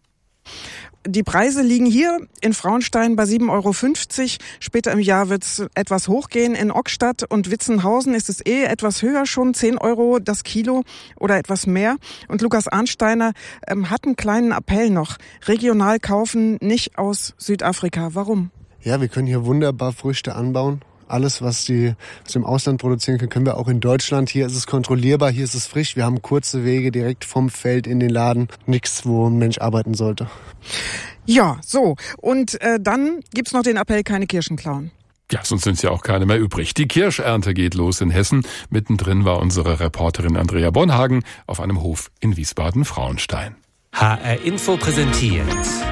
Die Preise liegen hier in Frauenstein bei 7,50 €. Später im Jahr wird es etwas hochgehen. In Ockstadt und Witzenhausen ist es etwas höher, schon 10 € das Kilo oder etwas mehr. Und Lukas Arnsteiner hat einen kleinen Appell noch. Regional kaufen, nicht aus Südafrika. Warum? Ja, wir können hier wunderbar Früchte anbauen. Alles, was wir im Ausland produzieren können, können wir auch in Deutschland. Hier ist es kontrollierbar, hier ist es frisch. Wir haben kurze Wege direkt vom Feld in den Laden. Nichts, wo ein Mensch arbeiten sollte. Ja, so. Und dann gibt's noch den Appell, keine Kirschen klauen. Ja, sonst sind ja auch keine mehr übrig. Die Kirschernte geht los in Hessen. Mittendrin war unsere Reporterin Andrea Bonhagen auf einem Hof in Wiesbaden-Frauenstein. HR Info präsentiert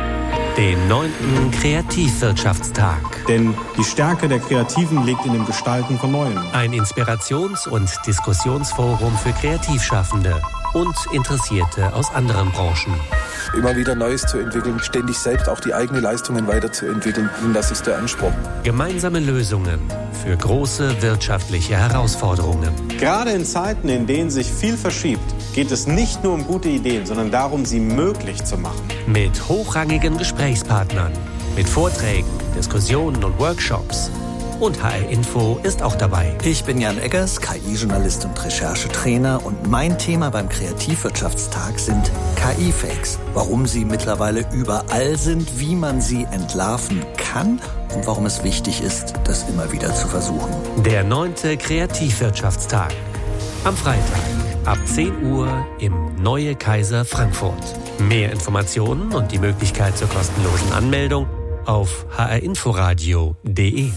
den 9. Kreativwirtschaftstag. Denn die Stärke der Kreativen liegt in dem Gestalten von Neuem. Ein Inspirations- und Diskussionsforum für Kreativschaffende und Interessierte aus anderen Branchen. Immer wieder Neues zu entwickeln, ständig selbst auch die eigenen Leistungen weiterzuentwickeln. Und das ist der Anspruch. Gemeinsame Lösungen für große wirtschaftliche Herausforderungen. Gerade in Zeiten, in denen sich viel verschiebt, geht es nicht nur um gute Ideen, sondern darum, sie möglich zu machen. Mit hochrangigen Gesprächspartnern, mit Vorträgen, Diskussionen und Workshops. Und HR Info ist auch dabei. Ich bin Jan Eggers, KI-Journalist und Recherchetrainer. Und mein Thema beim Kreativwirtschaftstag sind KI-Fakes. Warum sie mittlerweile überall sind, wie man sie entlarven kann und warum es wichtig ist, das immer wieder zu versuchen. Der 9. Kreativwirtschaftstag. Am Freitag ab 10 Uhr im Neue Kaiser Frankfurt. Mehr Informationen und die Möglichkeit zur kostenlosen Anmeldung auf hrinforadio.de.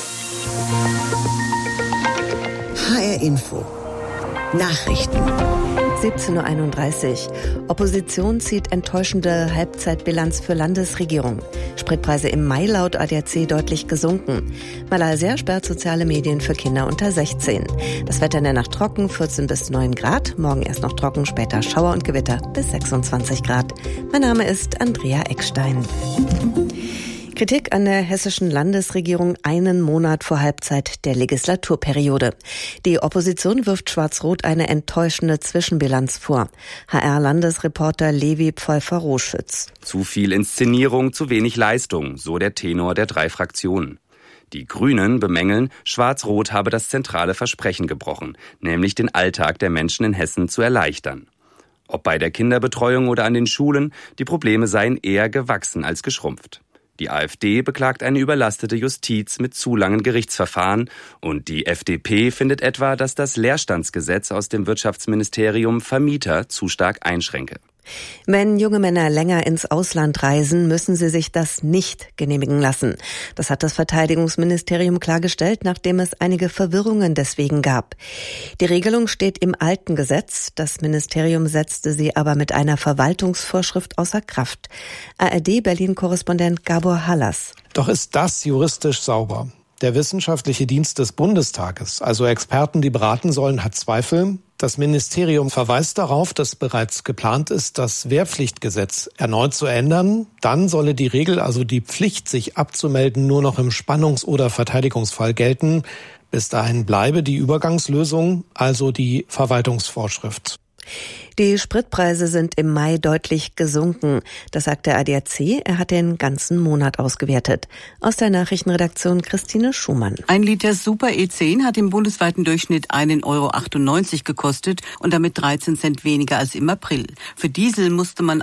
HR Info. Nachrichten. 17:31 Uhr. Opposition zieht enttäuschende Halbzeitbilanz für Landesregierung. Spritpreise im Mai laut ADAC deutlich gesunken. Malaysia sperrt soziale Medien für Kinder unter 16. Das Wetter in der Nacht trocken, 14 bis 9 Grad. Morgen erst noch trocken, später Schauer und Gewitter bis 26 Grad. Mein Name ist Andrea Eckstein. Kritik an der hessischen Landesregierung einen Monat vor Halbzeit der Legislaturperiode. Die Opposition wirft Schwarz-Rot eine enttäuschende Zwischenbilanz vor. HR-Landesreporter Levi Pfeuffer-Roschütz. Zu viel Inszenierung, zu wenig Leistung, so der Tenor der 3 Fraktionen. Die Grünen bemängeln, Schwarz-Rot habe das zentrale Versprechen gebrochen, nämlich den Alltag der Menschen in Hessen zu erleichtern. Ob bei der Kinderbetreuung oder an den Schulen, die Probleme seien eher gewachsen als geschrumpft. Die AfD beklagt eine überlastete Justiz mit zu langen Gerichtsverfahren und die FDP findet etwa, dass das Leerstandsgesetz aus dem Wirtschaftsministerium Vermieter zu stark einschränke. Wenn junge Männer länger ins Ausland reisen, müssen sie sich das nicht genehmigen lassen. Das hat das Verteidigungsministerium klargestellt, nachdem es einige Verwirrungen deswegen gab. Die Regelung steht im alten Gesetz. Das Ministerium setzte sie aber mit einer Verwaltungsvorschrift außer Kraft. ARD-Berlin-Korrespondent Gabor Hallas. Doch ist das juristisch sauber? Der wissenschaftliche Dienst des Bundestages, also Experten, die beraten sollen, hat Zweifel. Das Ministerium verweist darauf, dass bereits geplant ist, das Wehrpflichtgesetz erneut zu ändern. Dann solle die Regel, also die Pflicht, sich abzumelden, nur noch im Spannungs- oder Verteidigungsfall gelten. Bis dahin bleibe die Übergangslösung, also die Verwaltungsvorschrift. Die Spritpreise sind im Mai deutlich gesunken. Das sagt der ADAC. Er hat den ganzen Monat ausgewertet. Aus der Nachrichtenredaktion Christine Schumann. Ein Liter Super E10 hat im bundesweiten Durchschnitt 1,98 € gekostet und damit 13 Cent weniger als im April. Für Diesel musste man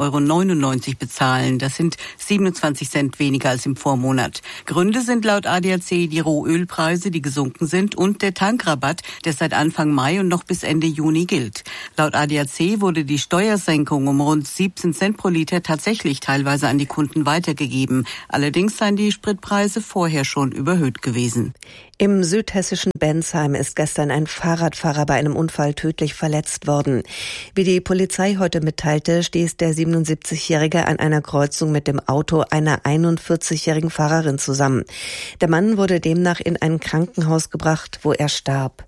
1,99 € bezahlen. Das sind 27 Cent weniger als im Vormonat. Gründe sind laut ADAC die Rohölpreise, die gesunken sind, und der Tankrabatt, der seit Anfang Mai und noch bis Ende Juni gilt. Laut ADAC wurde die Steuersenkung um rund 17 Cent pro Liter tatsächlich teilweise an die Kunden weitergegeben. Allerdings seien die Spritpreise vorher schon überhöht gewesen. Im südhessischen Bensheim ist gestern ein Fahrradfahrer bei einem Unfall tödlich verletzt worden. Wie die Polizei heute mitteilte, stieß der 77-Jährige an einer Kreuzung mit dem Auto einer 41-jährigen Fahrerin zusammen. Der Mann wurde demnach in ein Krankenhaus gebracht, wo er starb.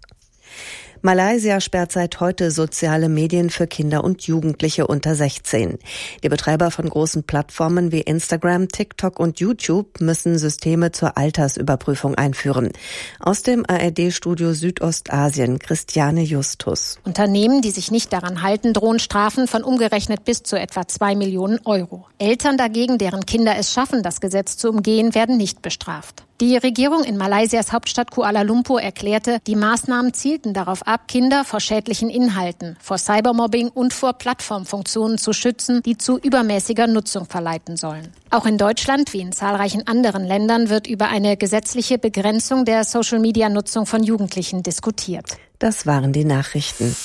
Malaysia sperrt seit heute soziale Medien für Kinder und Jugendliche unter 16. Die Betreiber von großen Plattformen wie Instagram, TikTok und YouTube müssen Systeme zur Altersüberprüfung einführen. Aus dem ARD-Studio Südostasien, Christiane Justus. Unternehmen, die sich nicht daran halten, drohen Strafen von umgerechnet bis zu etwa 2 Millionen €. Eltern dagegen, deren Kinder es schaffen, das Gesetz zu umgehen, werden nicht bestraft. Die Regierung in Malaysias Hauptstadt Kuala Lumpur erklärte, die Maßnahmen zielten darauf ab, Kinder vor schädlichen Inhalten, vor Cybermobbing und vor Plattformfunktionen zu schützen, die zu übermäßiger Nutzung verleiten sollen. Auch in Deutschland, wie in zahlreichen anderen Ländern, wird über eine gesetzliche Begrenzung der Social-Media-Nutzung von Jugendlichen diskutiert. Das waren die Nachrichten.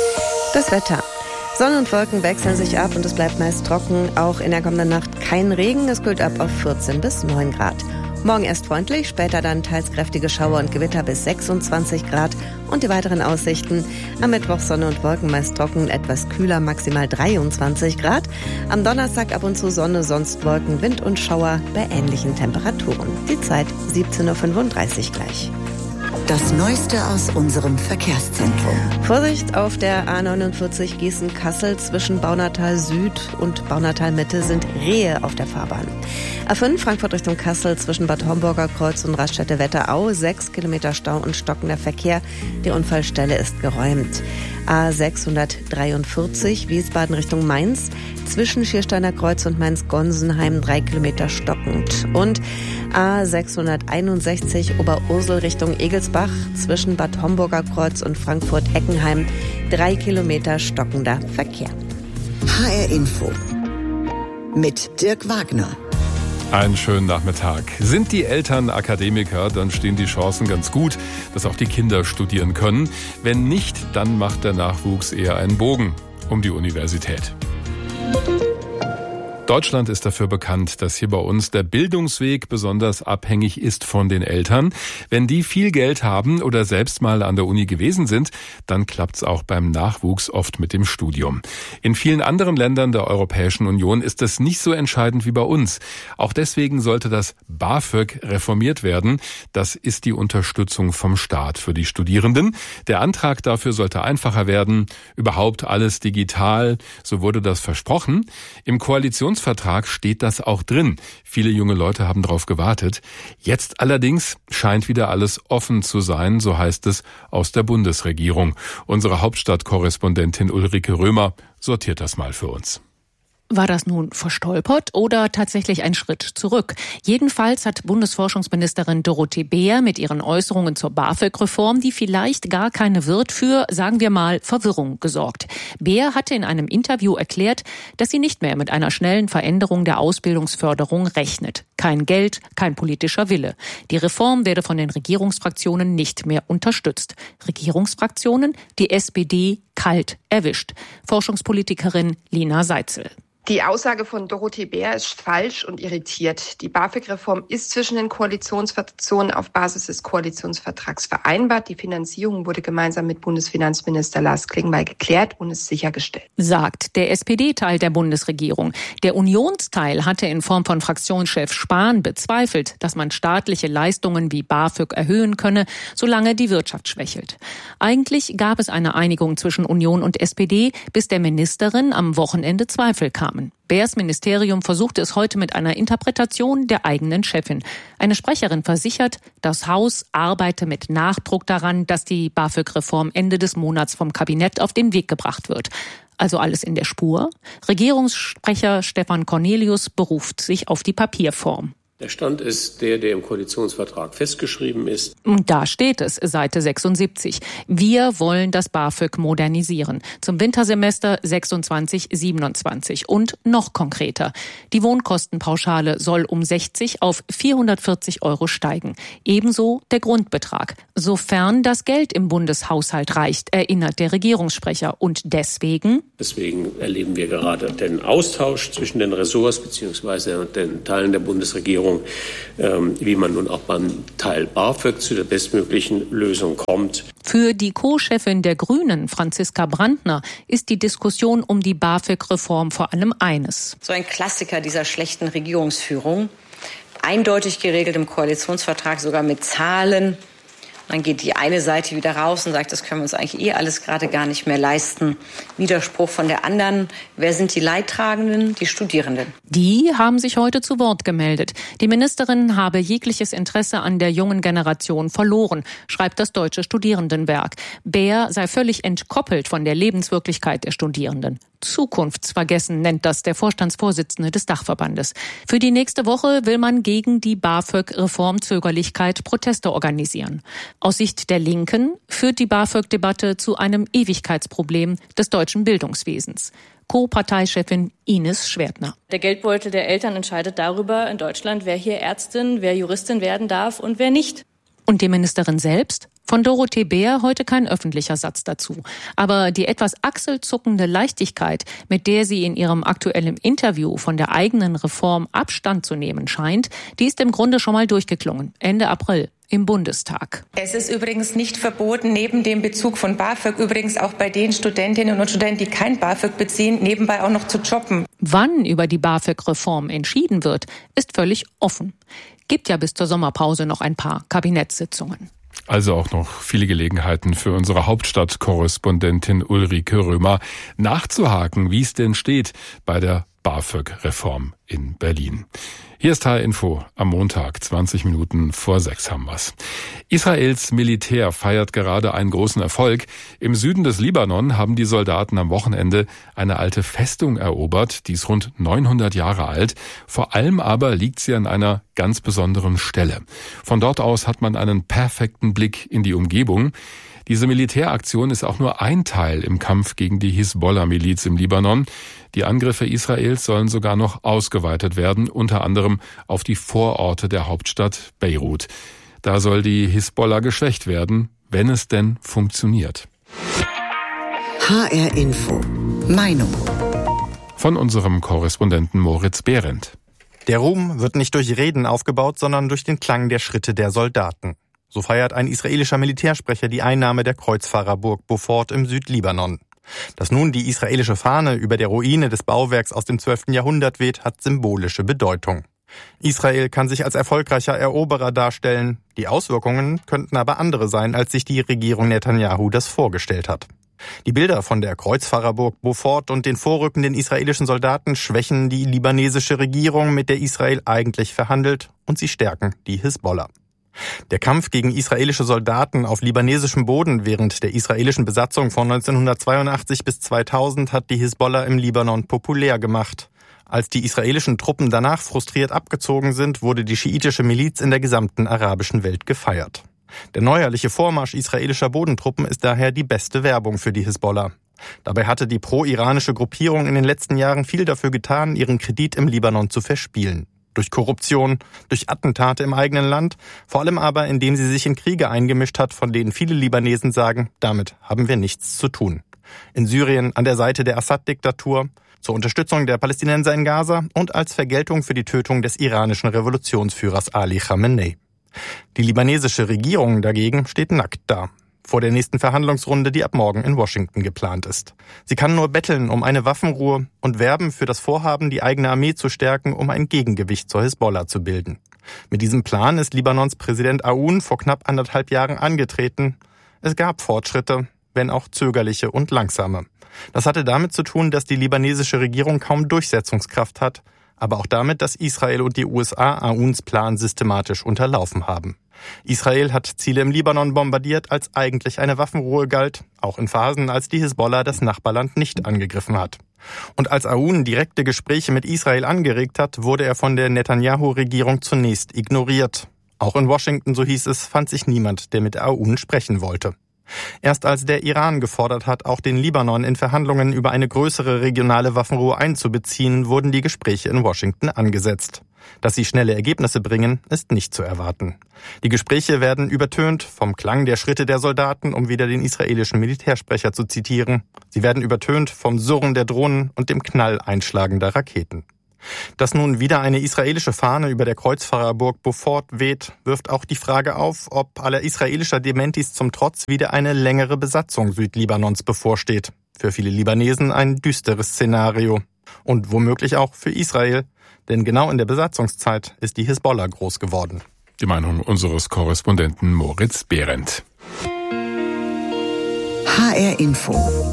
Das Wetter. Sonne und Wolken wechseln sich ab und es bleibt meist trocken. Auch in der kommenden Nacht kein Regen. Es kühlt ab auf 14 bis 9 Grad. Morgen erst freundlich, später dann teils kräftige Schauer und Gewitter bis 26 Grad. Und die weiteren Aussichten: am Mittwoch Sonne und Wolken meist trocken, etwas kühler, maximal 23 Grad. Am Donnerstag ab und zu Sonne, sonst Wolken, Wind und Schauer bei ähnlichen Temperaturen. Die Zeit 17:35 Uhr gleich. Das Neueste aus unserem Verkehrszentrum. Vorsicht auf der A49 Gießen-Kassel zwischen Baunatal Süd und Baunatal Mitte sind Rehe auf der Fahrbahn. A5 Frankfurt Richtung Kassel zwischen Bad Homburger Kreuz und Raststätte-Wetterau 6 Kilometer Stau und stockender Verkehr. Die Unfallstelle ist geräumt. A643 Wiesbaden Richtung Mainz zwischen Schiersteiner Kreuz und Mainz-Gonsenheim 3 Kilometer stockend. Und A661 Oberursel Richtung Egelsbach zwischen Bad Homburger Kreuz und Frankfurt-Eckenheim 3 Kilometer stockender Verkehr. HR Info mit Dirk Wagner. Einen schönen Nachmittag. Sind die Eltern Akademiker, dann stehen die Chancen ganz gut, dass auch die Kinder studieren können. Wenn nicht, dann macht der Nachwuchs eher einen Bogen um die Universität. Deutschland ist dafür bekannt, dass hier bei uns der Bildungsweg besonders abhängig ist von den Eltern. Wenn die viel Geld haben oder selbst mal an der Uni gewesen sind, dann klappt's auch beim Nachwuchs oft mit dem Studium. In vielen anderen Ländern der Europäischen Union ist das nicht so entscheidend wie bei uns. Auch deswegen sollte das BAföG reformiert werden. Das ist die Unterstützung vom Staat für die Studierenden. Der Antrag dafür sollte einfacher werden. Überhaupt alles digital, so wurde das versprochen. Im Koalitionsvertrag steht das auch drin. Viele junge Leute haben darauf gewartet. Jetzt allerdings scheint wieder alles offen zu sein, so heißt es aus der Bundesregierung. Unsere Hauptstadtkorrespondentin Ulrike Römer sortiert das mal für uns. War das nun verstolpert oder tatsächlich ein Schritt zurück? Jedenfalls hat Bundesforschungsministerin Dorothee Beer mit ihren Äußerungen zur BAföG-Reform, die vielleicht gar keine wird, für, sagen wir mal, Verwirrung gesorgt. Beer hatte in einem Interview erklärt, dass sie nicht mehr mit einer schnellen Veränderung der Ausbildungsförderung rechnet. Kein Geld, kein politischer Wille. Die Reform werde von den Regierungsfraktionen nicht mehr unterstützt. Regierungsfraktionen, die SPD kalt erwischt. Forschungspolitikerin Lina Seitzel. Die Aussage von Dorothee Bär ist falsch und irritiert. Die BAföG-Reform ist zwischen den Koalitionsfraktionen auf Basis des Koalitionsvertrags vereinbart. Die Finanzierung wurde gemeinsam mit Bundesfinanzminister Lars Klingbeil geklärt und ist sichergestellt. Sagt der SPD-Teil der Bundesregierung. Der Unionsteil hatte in Form von Fraktionschef Spahn bezweifelt, dass man staatliche Leistungen wie BAföG erhöhen könne, solange die Wirtschaft schwächelt. Eigentlich gab es eine Einigung zwischen Union und SPD, bis der Ministerin am Wochenende Zweifel kamen. Bärs Ministerium versuchte es heute mit einer Interpretation der eigenen Chefin. Eine Sprecherin versichert, das Haus arbeite mit Nachdruck daran, dass die BAföG-Reform Ende des Monats vom Kabinett auf den Weg gebracht wird. Also alles in der Spur. Regierungssprecher Stefan Cornelius beruft sich auf die Papierform. Der Stand ist der im Koalitionsvertrag festgeschrieben ist. Und da steht es, Seite 76. Wir wollen das BAföG modernisieren. Zum Wintersemester 26/27. Und noch konkreter. Die Wohnkostenpauschale soll um 60 auf 440 € steigen. Ebenso der Grundbetrag. Sofern das Geld im Bundeshaushalt reicht, erinnert der Regierungssprecher. Und deswegen erleben wir gerade den Austausch zwischen den Ressorts bzw. den Teilen der Bundesregierung, wie man nun auch beim Teil BAföG zu der bestmöglichen Lösung kommt. Für die Co-Chefin der Grünen, Franziska Brandner, ist die Diskussion um die BAföG-Reform vor allem eines. So ein Klassiker dieser schlechten Regierungsführung, eindeutig geregelt im Koalitionsvertrag, sogar mit Zahlen. Dann geht die eine Seite wieder raus und sagt, das können wir uns eigentlich alles gerade gar nicht mehr leisten. Widerspruch von der anderen. Wer sind die Leidtragenden? Die Studierenden. Die haben sich heute zu Wort gemeldet. Die Ministerin habe jegliches Interesse an der jungen Generation verloren, schreibt das Deutsche Studierendenwerk. Bär sei völlig entkoppelt von der Lebenswirklichkeit der Studierenden. Zukunftsvergessen nennt das der Vorstandsvorsitzende des Dachverbandes. Für die nächste Woche will man gegen die BAföG-Reformzögerlichkeit Proteste organisieren. Aus Sicht der Linken führt die BAföG-Debatte zu einem Ewigkeitsproblem des deutschen Bildungswesens. Co-Parteichefin Ines Schwertner. Der Geldbeutel der Eltern entscheidet darüber in Deutschland, wer hier Ärztin, wer Juristin werden darf und wer nicht. Und die Ministerin selbst? Von Dorothee Bär heute kein öffentlicher Satz dazu. Aber die etwas achselzuckende Leichtigkeit, mit der sie in ihrem aktuellen Interview von der eigenen Reform Abstand zu nehmen scheint, die ist im Grunde schon mal durchgeklungen. Ende April im Bundestag. Es ist übrigens nicht verboten, neben dem Bezug von BAföG übrigens auch bei den Studentinnen und Studenten, die kein BAföG beziehen, nebenbei auch noch zu jobben. Wann über die BAföG-Reform entschieden wird, ist völlig offen. Gibt ja bis zur Sommerpause noch ein paar Kabinettssitzungen. Also auch noch viele Gelegenheiten für unsere Hauptstadtkorrespondentin Ulrike Römer nachzuhaken, wie es denn steht bei der BAföG-Reform in Berlin. Hier ist HR Info am Montag, 20 Minuten vor 6 haben wir's. Israels Militär feiert gerade einen großen Erfolg. Im Süden des Libanon haben die Soldaten am Wochenende eine alte Festung erobert, die ist rund 900 Jahre alt. Vor allem aber liegt sie an einer ganz besonderen Stelle. Von dort aus hat man einen perfekten Blick in die Umgebung. Diese Militäraktion ist auch nur ein Teil im Kampf gegen die Hisbollah-Miliz im Libanon. Die Angriffe Israels sollen sogar noch ausgeweitet werden, unter anderem auf die Vororte der Hauptstadt Beirut. Da soll die Hisbollah geschwächt werden, wenn es denn funktioniert. HR Info. Meinung. Von unserem Korrespondenten Moritz Behrendt. Der Ruhm wird nicht durch Reden aufgebaut, sondern durch den Klang der Schritte der Soldaten. So feiert ein israelischer Militärsprecher die Einnahme der Kreuzfahrerburg Beaufort im Südlibanon. Dass nun die israelische Fahne über der Ruine des Bauwerks aus dem 12. Jahrhundert weht, hat symbolische Bedeutung. Israel kann sich als erfolgreicher Eroberer darstellen. Die Auswirkungen könnten aber andere sein, als sich die Regierung Netanyahu das vorgestellt hat. Die Bilder von der Kreuzfahrerburg Beaufort und den vorrückenden israelischen Soldaten schwächen die libanesische Regierung, mit der Israel eigentlich verhandelt, und sie stärken die Hisbollah. Der Kampf gegen israelische Soldaten auf libanesischem Boden während der israelischen Besatzung von 1982 bis 2000 hat die Hisbollah im Libanon populär gemacht. Als die israelischen Truppen danach frustriert abgezogen sind, wurde die schiitische Miliz in der gesamten arabischen Welt gefeiert. Der neuerliche Vormarsch israelischer Bodentruppen ist daher die beste Werbung für die Hisbollah. Dabei hatte die pro-iranische Gruppierung in den letzten Jahren viel dafür getan, ihren Kredit im Libanon zu verspielen. Durch Korruption, durch Attentate im eigenen Land, vor allem aber, indem sie sich in Kriege eingemischt hat, von denen viele Libanesen sagen, damit haben wir nichts zu tun. In Syrien an der Seite der Assad-Diktatur, zur Unterstützung der Palästinenser in Gaza und als Vergeltung für die Tötung des iranischen Revolutionsführers Ali Khamenei. Die libanesische Regierung dagegen steht nackt da. Vor der nächsten Verhandlungsrunde, die ab morgen in Washington geplant ist. Sie kann nur betteln um eine Waffenruhe und werben für das Vorhaben, die eigene Armee zu stärken, um ein Gegengewicht zur Hisbollah zu bilden. Mit diesem Plan ist Libanons Präsident Aoun vor knapp 1,5 Jahren angetreten. Es gab Fortschritte, wenn auch zögerliche und langsame. Das hatte damit zu tun, dass die libanesische Regierung kaum Durchsetzungskraft hat, aber auch damit, dass Israel und die USA Aouns Plan systematisch unterlaufen haben. Israel hat Ziele im Libanon bombardiert, als eigentlich eine Waffenruhe galt, auch in Phasen, als die Hisbollah das Nachbarland nicht angegriffen hat. Und als Aoun direkte Gespräche mit Israel angeregt hat, wurde er von der Netanyahu-Regierung zunächst ignoriert. Auch in Washington, so hieß es, fand sich niemand, der mit Aoun sprechen wollte. Erst als der Iran gefordert hat, auch den Libanon in Verhandlungen über eine größere regionale Waffenruhe einzubeziehen, wurden die Gespräche in Washington angesetzt. Dass sie schnelle Ergebnisse bringen, ist nicht zu erwarten. Die Gespräche werden übertönt vom Klang der Schritte der Soldaten, um wieder den israelischen Militärsprecher zu zitieren. Sie werden übertönt vom Surren der Drohnen und dem Knall einschlagender Raketen. Dass nun wieder eine israelische Fahne über der Kreuzfahrerburg Beaufort weht, wirft auch die Frage auf, ob aller israelischer Dementis zum Trotz wieder eine längere Besatzung Südlibanons bevorsteht. Für viele Libanesen ein düsteres Szenario. Und womöglich auch für Israel. Denn genau in der Besatzungszeit ist die Hisbollah groß geworden. Die Meinung unseres Korrespondenten Moritz Behrendt. HR Info.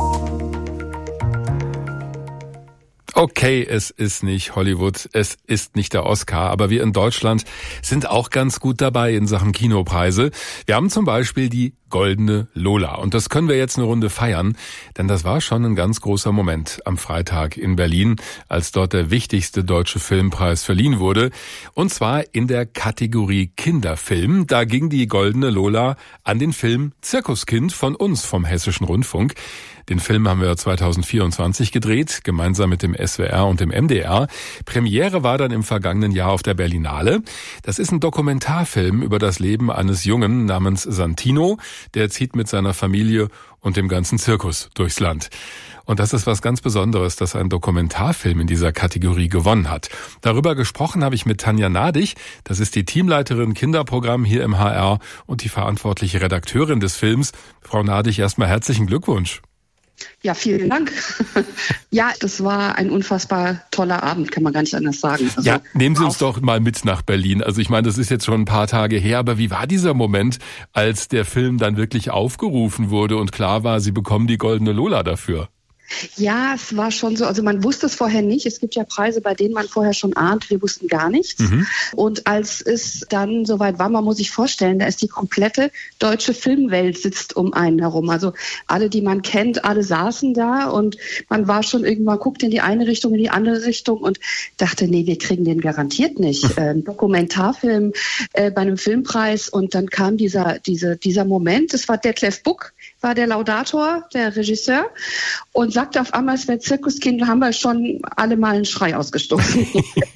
Okay, es ist nicht Hollywood, es ist nicht der Oscar, aber wir in Deutschland sind auch ganz gut dabei in Sachen Kinopreise. Wir haben zum Beispiel die Goldene Lola und das können wir jetzt eine Runde feiern, denn das war schon ein ganz großer Moment am Freitag in Berlin, als dort der wichtigste deutsche Filmpreis verliehen wurde, und zwar in der Kategorie Kinderfilm. Da ging die Goldene Lola an den Film Zirkuskind von uns vom Hessischen Rundfunk. Den Film haben wir 2024 gedreht, gemeinsam mit dem SWR und dem MDR. Premiere war dann im vergangenen Jahr auf der Berlinale. Das ist ein Dokumentarfilm über das Leben eines Jungen namens Santino. Der zieht mit seiner Familie und dem ganzen Zirkus durchs Land. Und das ist was ganz Besonderes, dass ein Dokumentarfilm in dieser Kategorie gewonnen hat. Darüber gesprochen habe ich mit Tanja Nadig. Das ist die Teamleiterin Kinderprogramm hier im HR und die verantwortliche Redakteurin des Films. Frau Nadig, erstmal herzlichen Glückwunsch. Ja, vielen Dank. Ja, das war ein unfassbar toller Abend, kann man gar nicht anders sagen. Also, ja, nehmen Sie uns doch mal mit nach Berlin. Also ich meine, das ist jetzt schon ein paar Tage her, aber wie war dieser Moment, als der Film dann wirklich aufgerufen wurde und klar war, Sie bekommen die Goldene Lola dafür? Ja, es war schon so, also man wusste es vorher nicht. Es gibt ja Preise, bei denen man vorher schon ahnt, wir wussten gar nichts. Und als es dann soweit war, man muss sich vorstellen, da ist die komplette deutsche Filmwelt sitzt um einen herum. Also alle, die man kennt, alle saßen da und man war schon irgendwann, guckt in die eine Richtung, in die andere Richtung und dachte, nee, wir kriegen den garantiert nicht. Dokumentarfilm bei einem Filmpreis und dann kam dieser Moment, es war Detlef Buck, war der Laudator, der Regisseur, und sagte auf einmal, es wäre Zirkuskind, da haben wir schon alle mal einen Schrei ausgestoßen.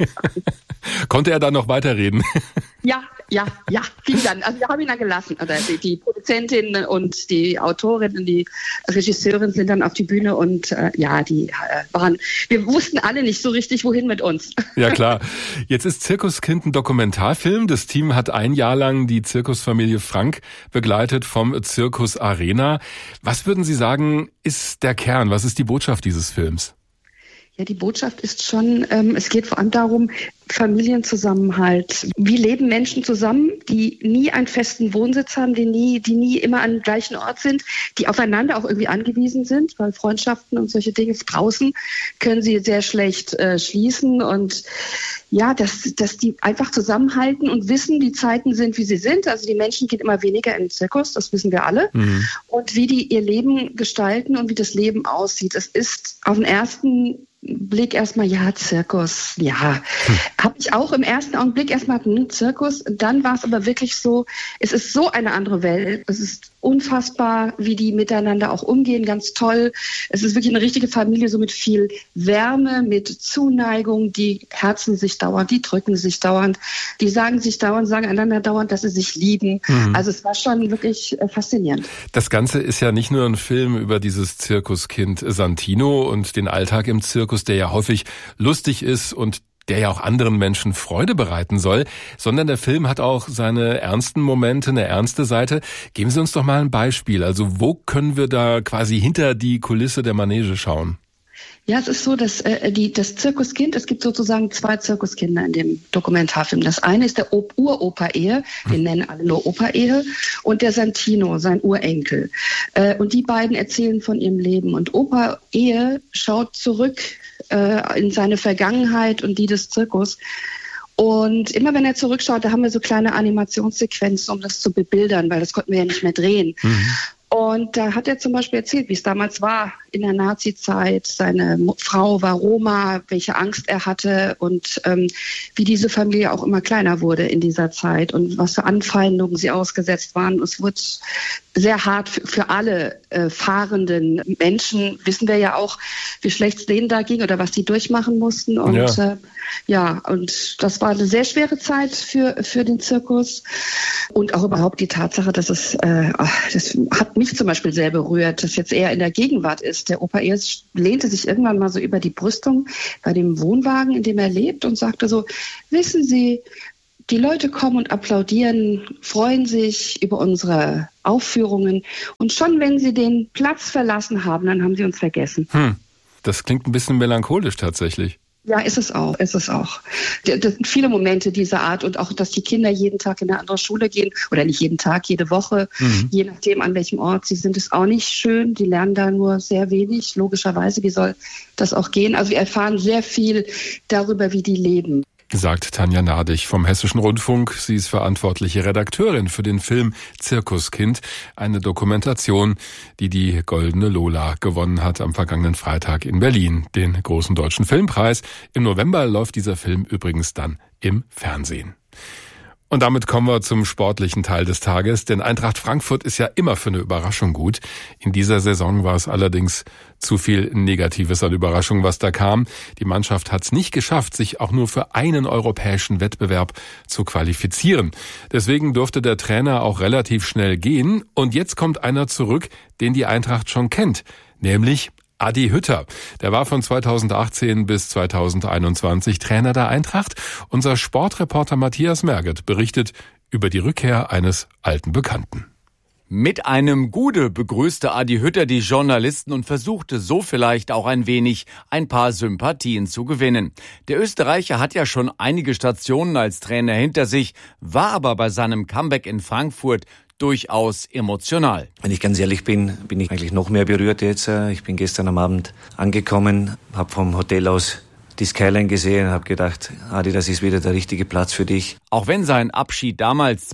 Konnte er dann noch weiterreden? Ja, ging dann. Also wir haben ihn dann gelassen. Also die Produzentin und die Autorin und die Regisseurin sind dann auf die Bühne und wir wussten alle nicht so richtig, wohin mit uns. Ja klar. Jetzt ist Zirkuskind ein Dokumentarfilm. Das Team hat ein Jahr lang die Zirkusfamilie Frank begleitet vom Zirkus Arena. Was würden Sie sagen, ist der Kern? Was ist die Botschaft dieses Films? Ja, die Botschaft ist schon, es geht vor allem darum, Familienzusammenhalt. Wie leben Menschen zusammen, die nie einen festen Wohnsitz haben, die nie immer an dem gleichen Ort sind, die aufeinander auch irgendwie angewiesen sind, weil Freundschaften und solche Dinge draußen können sie sehr schlecht schließen und ja, dass die einfach zusammenhalten und wissen, die Zeiten sind, wie sie sind. Also die Menschen gehen immer weniger in den Zirkus, das wissen wir alle. Und wie die ihr Leben gestalten und wie das Leben aussieht. Es ist auf den ersten Blick erstmal, ja, Zirkus, ja. Habe ich auch im ersten Augenblick erstmal, Zirkus. Dann war es aber wirklich so, es ist so eine andere Welt. Es ist unfassbar, wie die miteinander auch umgehen, ganz toll. Es ist wirklich eine richtige Familie, so mit viel Wärme, mit Zuneigung. Die herzen sich dauernd, die drücken sich dauernd, die sagen einander dauernd, dass sie sich lieben. Also es war schon wirklich faszinierend. Das Ganze ist ja nicht nur ein Film über dieses Zirkuskind Santino und den Alltag im Zirkus, der ja häufig lustig ist und der ja auch anderen Menschen Freude bereiten soll, sondern der Film hat auch seine ernsten Momente, eine ernste Seite. Geben Sie uns doch mal ein Beispiel. Also wo können wir da quasi hinter die Kulisse der Manege schauen? Ja, es ist so, dass das Zirkuskind, es gibt sozusagen 2 Zirkuskinder in dem Dokumentarfilm. Das eine ist der Uropa-Ehe, den nennen alle nur Opa-Ehe, und der Santino, sein Urenkel. Und die beiden erzählen von ihrem Leben. Und Opa-Ehe schaut zurück in seine Vergangenheit und die des Zirkus. Und immer wenn er zurückschaut, da haben wir so kleine Animationssequenzen, um das zu bebildern, weil das konnten wir ja nicht mehr drehen. Und da hat er zum Beispiel erzählt, wie es damals war in der Nazi-Zeit. Seine Frau war Roma, welche Angst er hatte und wie diese Familie auch immer kleiner wurde in dieser Zeit und was für Anfeindungen sie ausgesetzt waren. Es wurde sehr hart für alle fahrenden Menschen. Wissen wir ja auch, wie schlecht es denen da ging oder was die durchmachen mussten. Und und das war eine sehr schwere Zeit für den Zirkus. Und auch überhaupt die Tatsache, dass das hat mich zum Beispiel sehr berührt, dass jetzt eher in der Gegenwart ist. Der Opa Ehes lehnte sich irgendwann mal so über die Brüstung bei dem Wohnwagen, in dem er lebt, und sagte so, wissen Sie, die Leute kommen und applaudieren, freuen sich über unsere Aufführungen. Und schon wenn sie den Platz verlassen haben, dann haben sie uns vergessen. Das klingt ein bisschen melancholisch tatsächlich. Ja, ist es auch. Das sind viele Momente dieser Art und auch, dass die Kinder jeden Tag in eine andere Schule gehen oder nicht jeden Tag, jede Woche, je nachdem an welchem Ort sie sind, ist auch nicht schön. Die lernen da nur sehr wenig, logischerweise. Wie soll das auch gehen? Also wir erfahren sehr viel darüber, wie die leben. Sagt Tanja Nadig vom Hessischen Rundfunk. Sie ist verantwortliche Redakteurin für den Film Zirkuskind, eine Dokumentation, die die Goldene Lola gewonnen hat am vergangenen Freitag in Berlin, den großen deutschen Filmpreis. Im November läuft dieser Film übrigens dann im Fernsehen. Und damit kommen wir zum sportlichen Teil des Tages, denn Eintracht Frankfurt ist ja immer für eine Überraschung gut. In dieser Saison war es allerdings zu viel Negatives an Überraschung, was da kam. Die Mannschaft hat es nicht geschafft, sich auch nur für einen europäischen Wettbewerb zu qualifizieren. Deswegen durfte der Trainer auch relativ schnell gehen. Und jetzt kommt einer zurück, den die Eintracht schon kennt, nämlich Adi Hütter. Der war von 2018 bis 2021 Trainer der Eintracht. Unser Sportreporter Matthias Merget berichtet über die Rückkehr eines alten Bekannten. Mit einem Gude begrüßte Adi Hütter die Journalisten und versuchte so vielleicht auch ein paar Sympathien zu gewinnen. Der Österreicher hat ja schon einige Stationen als Trainer hinter sich, war aber bei seinem Comeback in Frankfurt durchaus emotional. Wenn ich ganz ehrlich bin ich eigentlich noch mehr berührt jetzt. Ich bin gestern am Abend angekommen, habe vom Hotel aus die Skyline gesehen, habe gedacht, Adi, das ist wieder der richtige Platz für dich. Auch wenn sein Abschied damals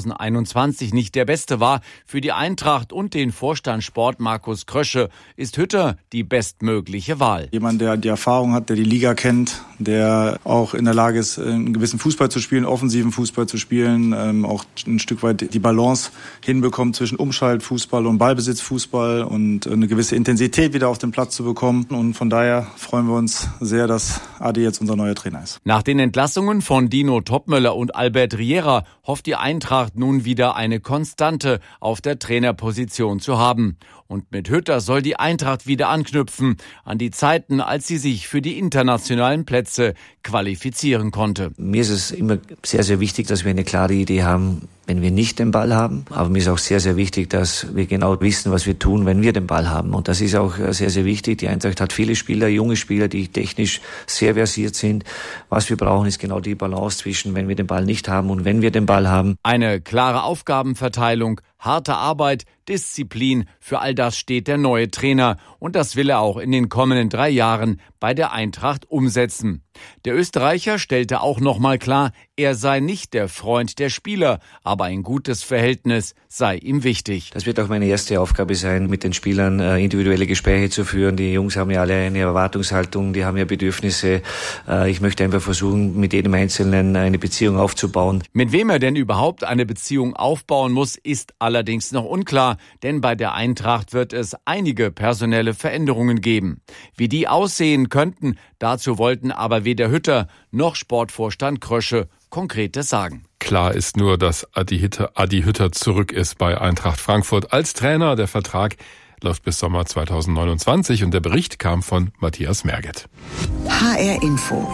2021 nicht der beste war, für die Eintracht und den Vorstand Sport Markus Krösche ist Hütter die bestmögliche Wahl. Jemand, der die Erfahrung hat, der die Liga kennt, der auch in der Lage ist, einen gewissen Fußball zu spielen, offensiven Fußball zu spielen, auch ein Stück weit die Balance hinbekommt zwischen Umschaltfußball und Ballbesitzfußball und eine gewisse Intensität wieder auf den Platz zu bekommen. Und von daher freuen wir uns sehr, dass Adi jetzt unser neuer Trainer ist. Nach den Entlassungen von Dino Topmöller und Albert Riera hofft die Eintracht nun wieder eine Konstante auf der Trainerposition zu haben. Und mit Hütter soll die Eintracht wieder anknüpfen an die Zeiten, als sie sich für die internationalen Plätze qualifizieren konnte. Mir ist es immer sehr, sehr wichtig, dass wir eine klare Idee haben, wenn wir nicht den Ball haben. Aber mir ist auch sehr, sehr wichtig, dass wir genau wissen, was wir tun, wenn wir den Ball haben. Und das ist auch sehr, sehr wichtig. Die Eintracht hat viele Spieler, junge Spieler, die technisch sehr versiert sind. Was wir brauchen, ist genau die Balance zwischen, wenn wir den Ball nicht haben und wenn wir den Ball haben. Eine klare Aufgabenverteilung, harte Arbeit, Disziplin, für all das steht der neue Trainer. Und das will er auch in den kommenden 3 Jahren bei der Eintracht umsetzen. Der Österreicher stellte auch nochmal klar, er sei nicht der Freund der Spieler, aber ein gutes Verhältnis sei ihm wichtig. Das wird auch meine erste Aufgabe sein, mit den Spielern individuelle Gespräche zu führen. Die Jungs haben ja alle eine Erwartungshaltung, die haben ja Bedürfnisse. Ich möchte einfach versuchen, mit jedem Einzelnen eine Beziehung aufzubauen. Mit wem er denn überhaupt eine Beziehung aufbauen muss, ist allerdings noch unklar, denn bei der Eintracht wird es einige personelle Veränderungen geben. Wie die aussehen könnten, dazu wollten aber weder Hütter noch Sportvorstand Krösche Konkretes sagen. Klar ist nur, dass Adi Hütter zurück ist bei Eintracht Frankfurt als Trainer. Der Vertrag läuft bis Sommer 2029 und der Bericht kam von Matthias Merget. HR Info.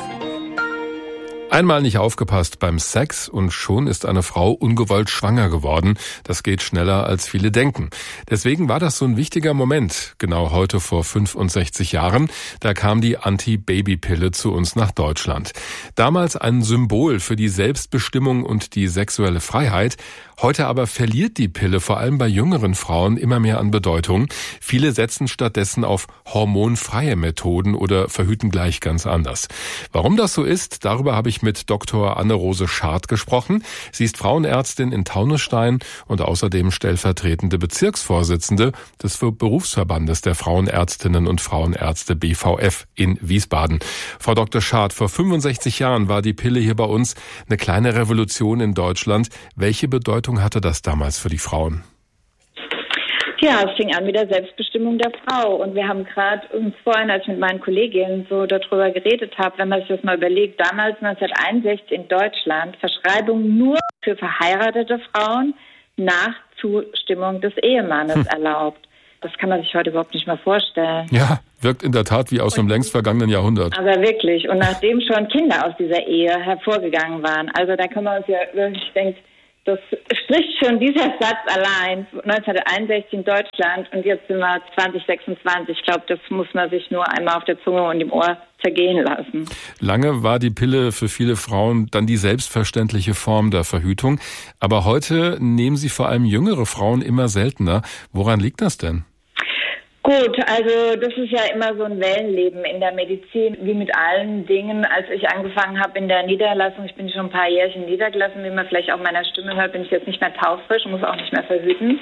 Einmal nicht aufgepasst beim Sex und schon ist eine Frau ungewollt schwanger geworden. Das geht schneller, als viele denken. Deswegen war das so ein wichtiger Moment. Genau heute vor 65 Jahren, da kam die Anti-Baby-Pille zu uns nach Deutschland. Damals ein Symbol für die Selbstbestimmung und die sexuelle Freiheit. Heute aber verliert die Pille vor allem bei jüngeren Frauen immer mehr an Bedeutung. Viele setzen stattdessen auf hormonfreie Methoden oder verhüten gleich ganz anders. Warum das so ist, darüber habe ich mit Dr. Anne-Rose Schad gesprochen. Sie ist Frauenärztin in Taunusstein und außerdem stellvertretende Bezirksvorsitzende des Berufsverbandes der Frauenärztinnen und Frauenärzte BVF in Wiesbaden. Frau Dr. Schad, vor 65 Jahren war die Pille hier bei uns eine kleine Revolution in Deutschland. Welche Bedeutung hatte das damals für die Frauen? Ja, es fing an mit der Selbstbestimmung der Frau. Und wir haben gerade uns vorhin, als ich mit meinen Kolleginnen so darüber geredet habe, wenn man sich das mal überlegt, damals 1961 in Deutschland Verschreibung nur für verheiratete Frauen nach Zustimmung des Ehemannes erlaubt. Das kann man sich heute überhaupt nicht mehr vorstellen. Ja, wirkt in der Tat wie aus dem längst vergangenen Jahrhundert. Aber wirklich. Und nachdem schon Kinder aus dieser Ehe hervorgegangen waren. Also da kann man uns ja wirklich denken, das spricht schon dieser Satz allein, 1961 in Deutschland und jetzt sind wir 2026. Ich glaube, das muss man sich nur einmal auf der Zunge und im Ohr zergehen lassen. Lange war die Pille für viele Frauen dann die selbstverständliche Form der Verhütung. Aber heute nehmen sie vor allem jüngere Frauen immer seltener. Woran liegt das denn? Gut, also das ist ja immer so ein Wellenleben in der Medizin, wie mit allen Dingen. Als ich angefangen habe in der Niederlassung, ich bin schon ein paar Jährchen niedergelassen, wie man vielleicht auch meiner Stimme hört, bin ich jetzt nicht mehr taufrisch und muss auch nicht mehr verhüten.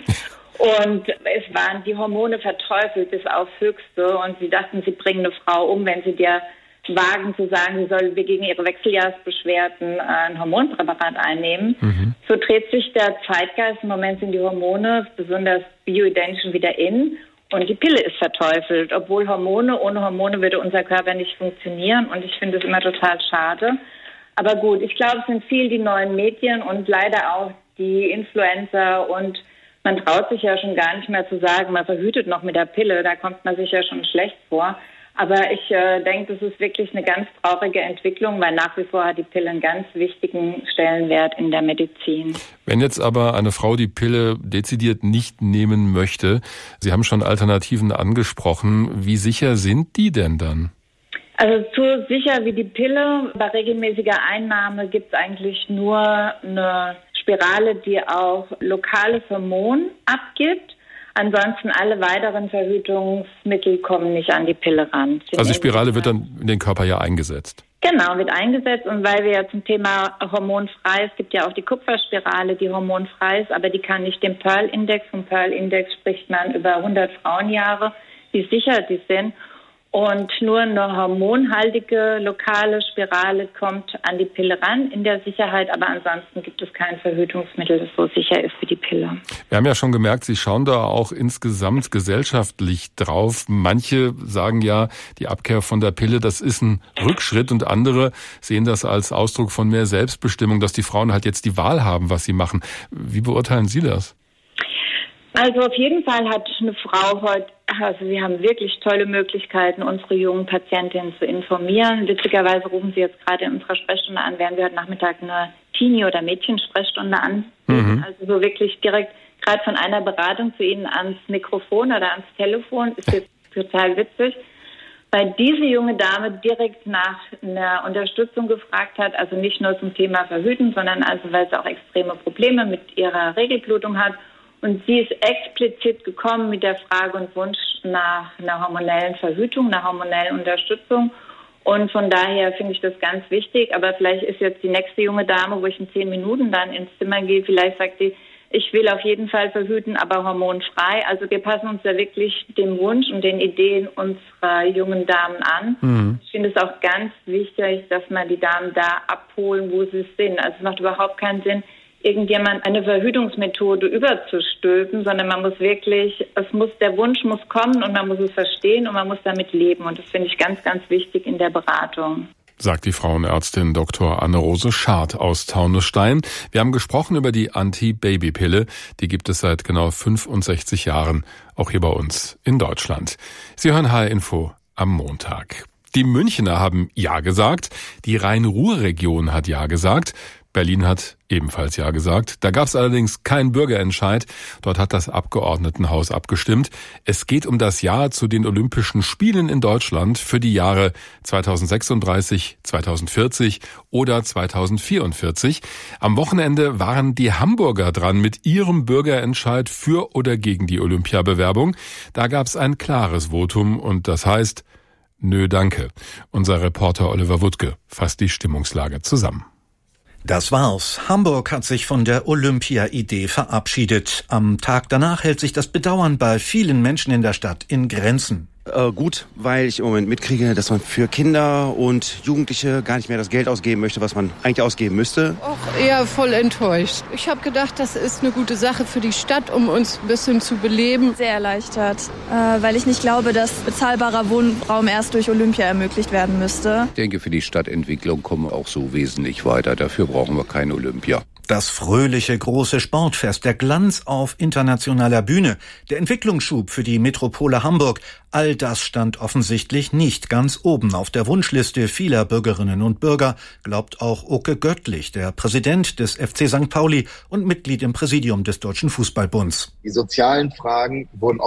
Und es waren die Hormone verteufelt bis aufs Höchste und sie dachten, sie bringen eine Frau um, wenn sie dir wagen zu sagen, sie soll gegen ihre Wechseljahrsbeschwerden ein Hormonpräparat einnehmen. So dreht sich der Zeitgeist. Im Moment sind die Hormone, besonders bioidentischen, wieder in. Und die Pille ist verteufelt, obwohl ohne Hormone würde unser Körper nicht funktionieren. Und ich finde es immer total schade. Aber gut, ich glaube, es sind viel die neuen Medien und leider auch die Influencer. Und man traut sich ja schon gar nicht mehr zu sagen, man verhütet noch mit der Pille. Da kommt man sich ja schon schlecht vor. Aber ich denke, das ist wirklich eine ganz traurige Entwicklung, weil nach wie vor hat die Pille einen ganz wichtigen Stellenwert in der Medizin. Wenn jetzt aber eine Frau die Pille dezidiert nicht nehmen möchte, Sie haben schon Alternativen angesprochen, wie sicher sind die denn dann? Also so sicher wie die Pille, bei regelmäßiger Einnahme gibt es eigentlich nur eine Spirale, die auch lokales Hormon abgibt. Ansonsten alle weiteren Verhütungsmittel kommen nicht an die Pille ran. Also die Spirale wird dann in den Körper ja eingesetzt? Genau, wird eingesetzt. Und weil wir ja zum Thema hormonfrei, es gibt ja auch die Kupferspirale, die hormonfrei ist, aber die kann nicht den Pearl-Index. Vom Pearl-Index spricht man über 100 Frauenjahre, wie sicher die sind. Und nur eine hormonhaltige lokale Spirale kommt an die Pille ran in der Sicherheit, aber ansonsten gibt es kein Verhütungsmittel, das so sicher ist wie die Pille. Wir haben ja schon gemerkt, Sie schauen da auch insgesamt gesellschaftlich drauf. Manche sagen ja, die Abkehr von der Pille, das ist ein Rückschritt und andere sehen das als Ausdruck von mehr Selbstbestimmung, dass die Frauen halt jetzt die Wahl haben, was sie machen. Wie beurteilen Sie das? Also auf jeden Fall hat eine Frau heute, also wir haben wirklich tolle Möglichkeiten, unsere jungen Patientinnen zu informieren. Witzigerweise rufen Sie jetzt gerade in unserer Sprechstunde an, werden wir heute Nachmittag eine Teenie- oder Mädchensprechstunde an. Also so wirklich direkt gerade von einer Beratung zu Ihnen ans Mikrofon oder ans Telefon, ist jetzt total witzig. Weil diese junge Dame direkt nach einer Unterstützung gefragt hat, also nicht nur zum Thema Verhüten, sondern also weil sie auch extreme Probleme mit ihrer Regelblutung hat Und sie ist explizit gekommen mit der Frage und Wunsch nach einer hormonellen Verhütung, einer hormonellen Unterstützung. Und von daher finde ich das ganz wichtig. Aber vielleicht ist jetzt die nächste junge Dame, wo ich in 10 Minuten dann ins Zimmer gehe, vielleicht sagt die, ich will auf jeden Fall verhüten, aber hormonfrei. Also wir passen uns da wirklich dem Wunsch und den Ideen unserer jungen Damen an. Ich finde es auch ganz wichtig, dass man die Damen da abholen, wo sie sind. Also es macht überhaupt keinen Sinn, irgendjemand eine Verhütungsmethode überzustülpen, sondern man muss wirklich, der Wunsch muss kommen und man muss es verstehen und man muss damit leben. Und das finde ich ganz, ganz wichtig in der Beratung. Sagt die Frauenärztin Dr. Anne-Rose Schad aus Taunusstein. Wir haben gesprochen über die Anti-Baby-Pille. Die gibt es seit genau 65 Jahren, auch hier bei uns in Deutschland. Sie hören HR Info am Montag. Die Münchner haben Ja gesagt, die Rhein-Ruhr-Region hat Ja gesagt, Berlin hat ebenfalls Ja gesagt. Da gab es allerdings keinen Bürgerentscheid. Dort hat das Abgeordnetenhaus abgestimmt. Es geht um das Ja zu den Olympischen Spielen in Deutschland für die Jahre 2036, 2040 oder 2044. Am Wochenende waren die Hamburger dran mit ihrem Bürgerentscheid für oder gegen die Olympiabewerbung. Da gab es ein klares Votum und das heißt, nö, danke. Unser Reporter Oliver Wuttke fasst die Stimmungslage zusammen. Das war's. Hamburg hat sich von der Olympia-Idee verabschiedet. Am Tag danach hält sich das Bedauern bei vielen Menschen in der Stadt in Grenzen. Gut, weil ich im Moment mitkriege, dass man für Kinder und Jugendliche gar nicht mehr das Geld ausgeben möchte, was man eigentlich ausgeben müsste. Auch eher voll enttäuscht. Ich habe gedacht, das ist eine gute Sache für die Stadt, um uns ein bisschen zu beleben. Sehr erleichtert, weil ich nicht glaube, dass bezahlbarer Wohnraum erst durch Olympia ermöglicht werden müsste. Ich denke, für die Stadtentwicklung kommen wir auch so wesentlich weiter. Dafür brauchen wir keine Olympia. Das fröhliche große Sportfest, der Glanz auf internationaler Bühne, der Entwicklungsschub für die Metropole Hamburg, all das stand offensichtlich nicht ganz oben auf der Wunschliste vieler Bürgerinnen und Bürger, glaubt auch Oke Göttlich, der Präsident des FC St. Pauli und Mitglied im Präsidium des Deutschen Fußballbunds. Die sozialen Fragen wurden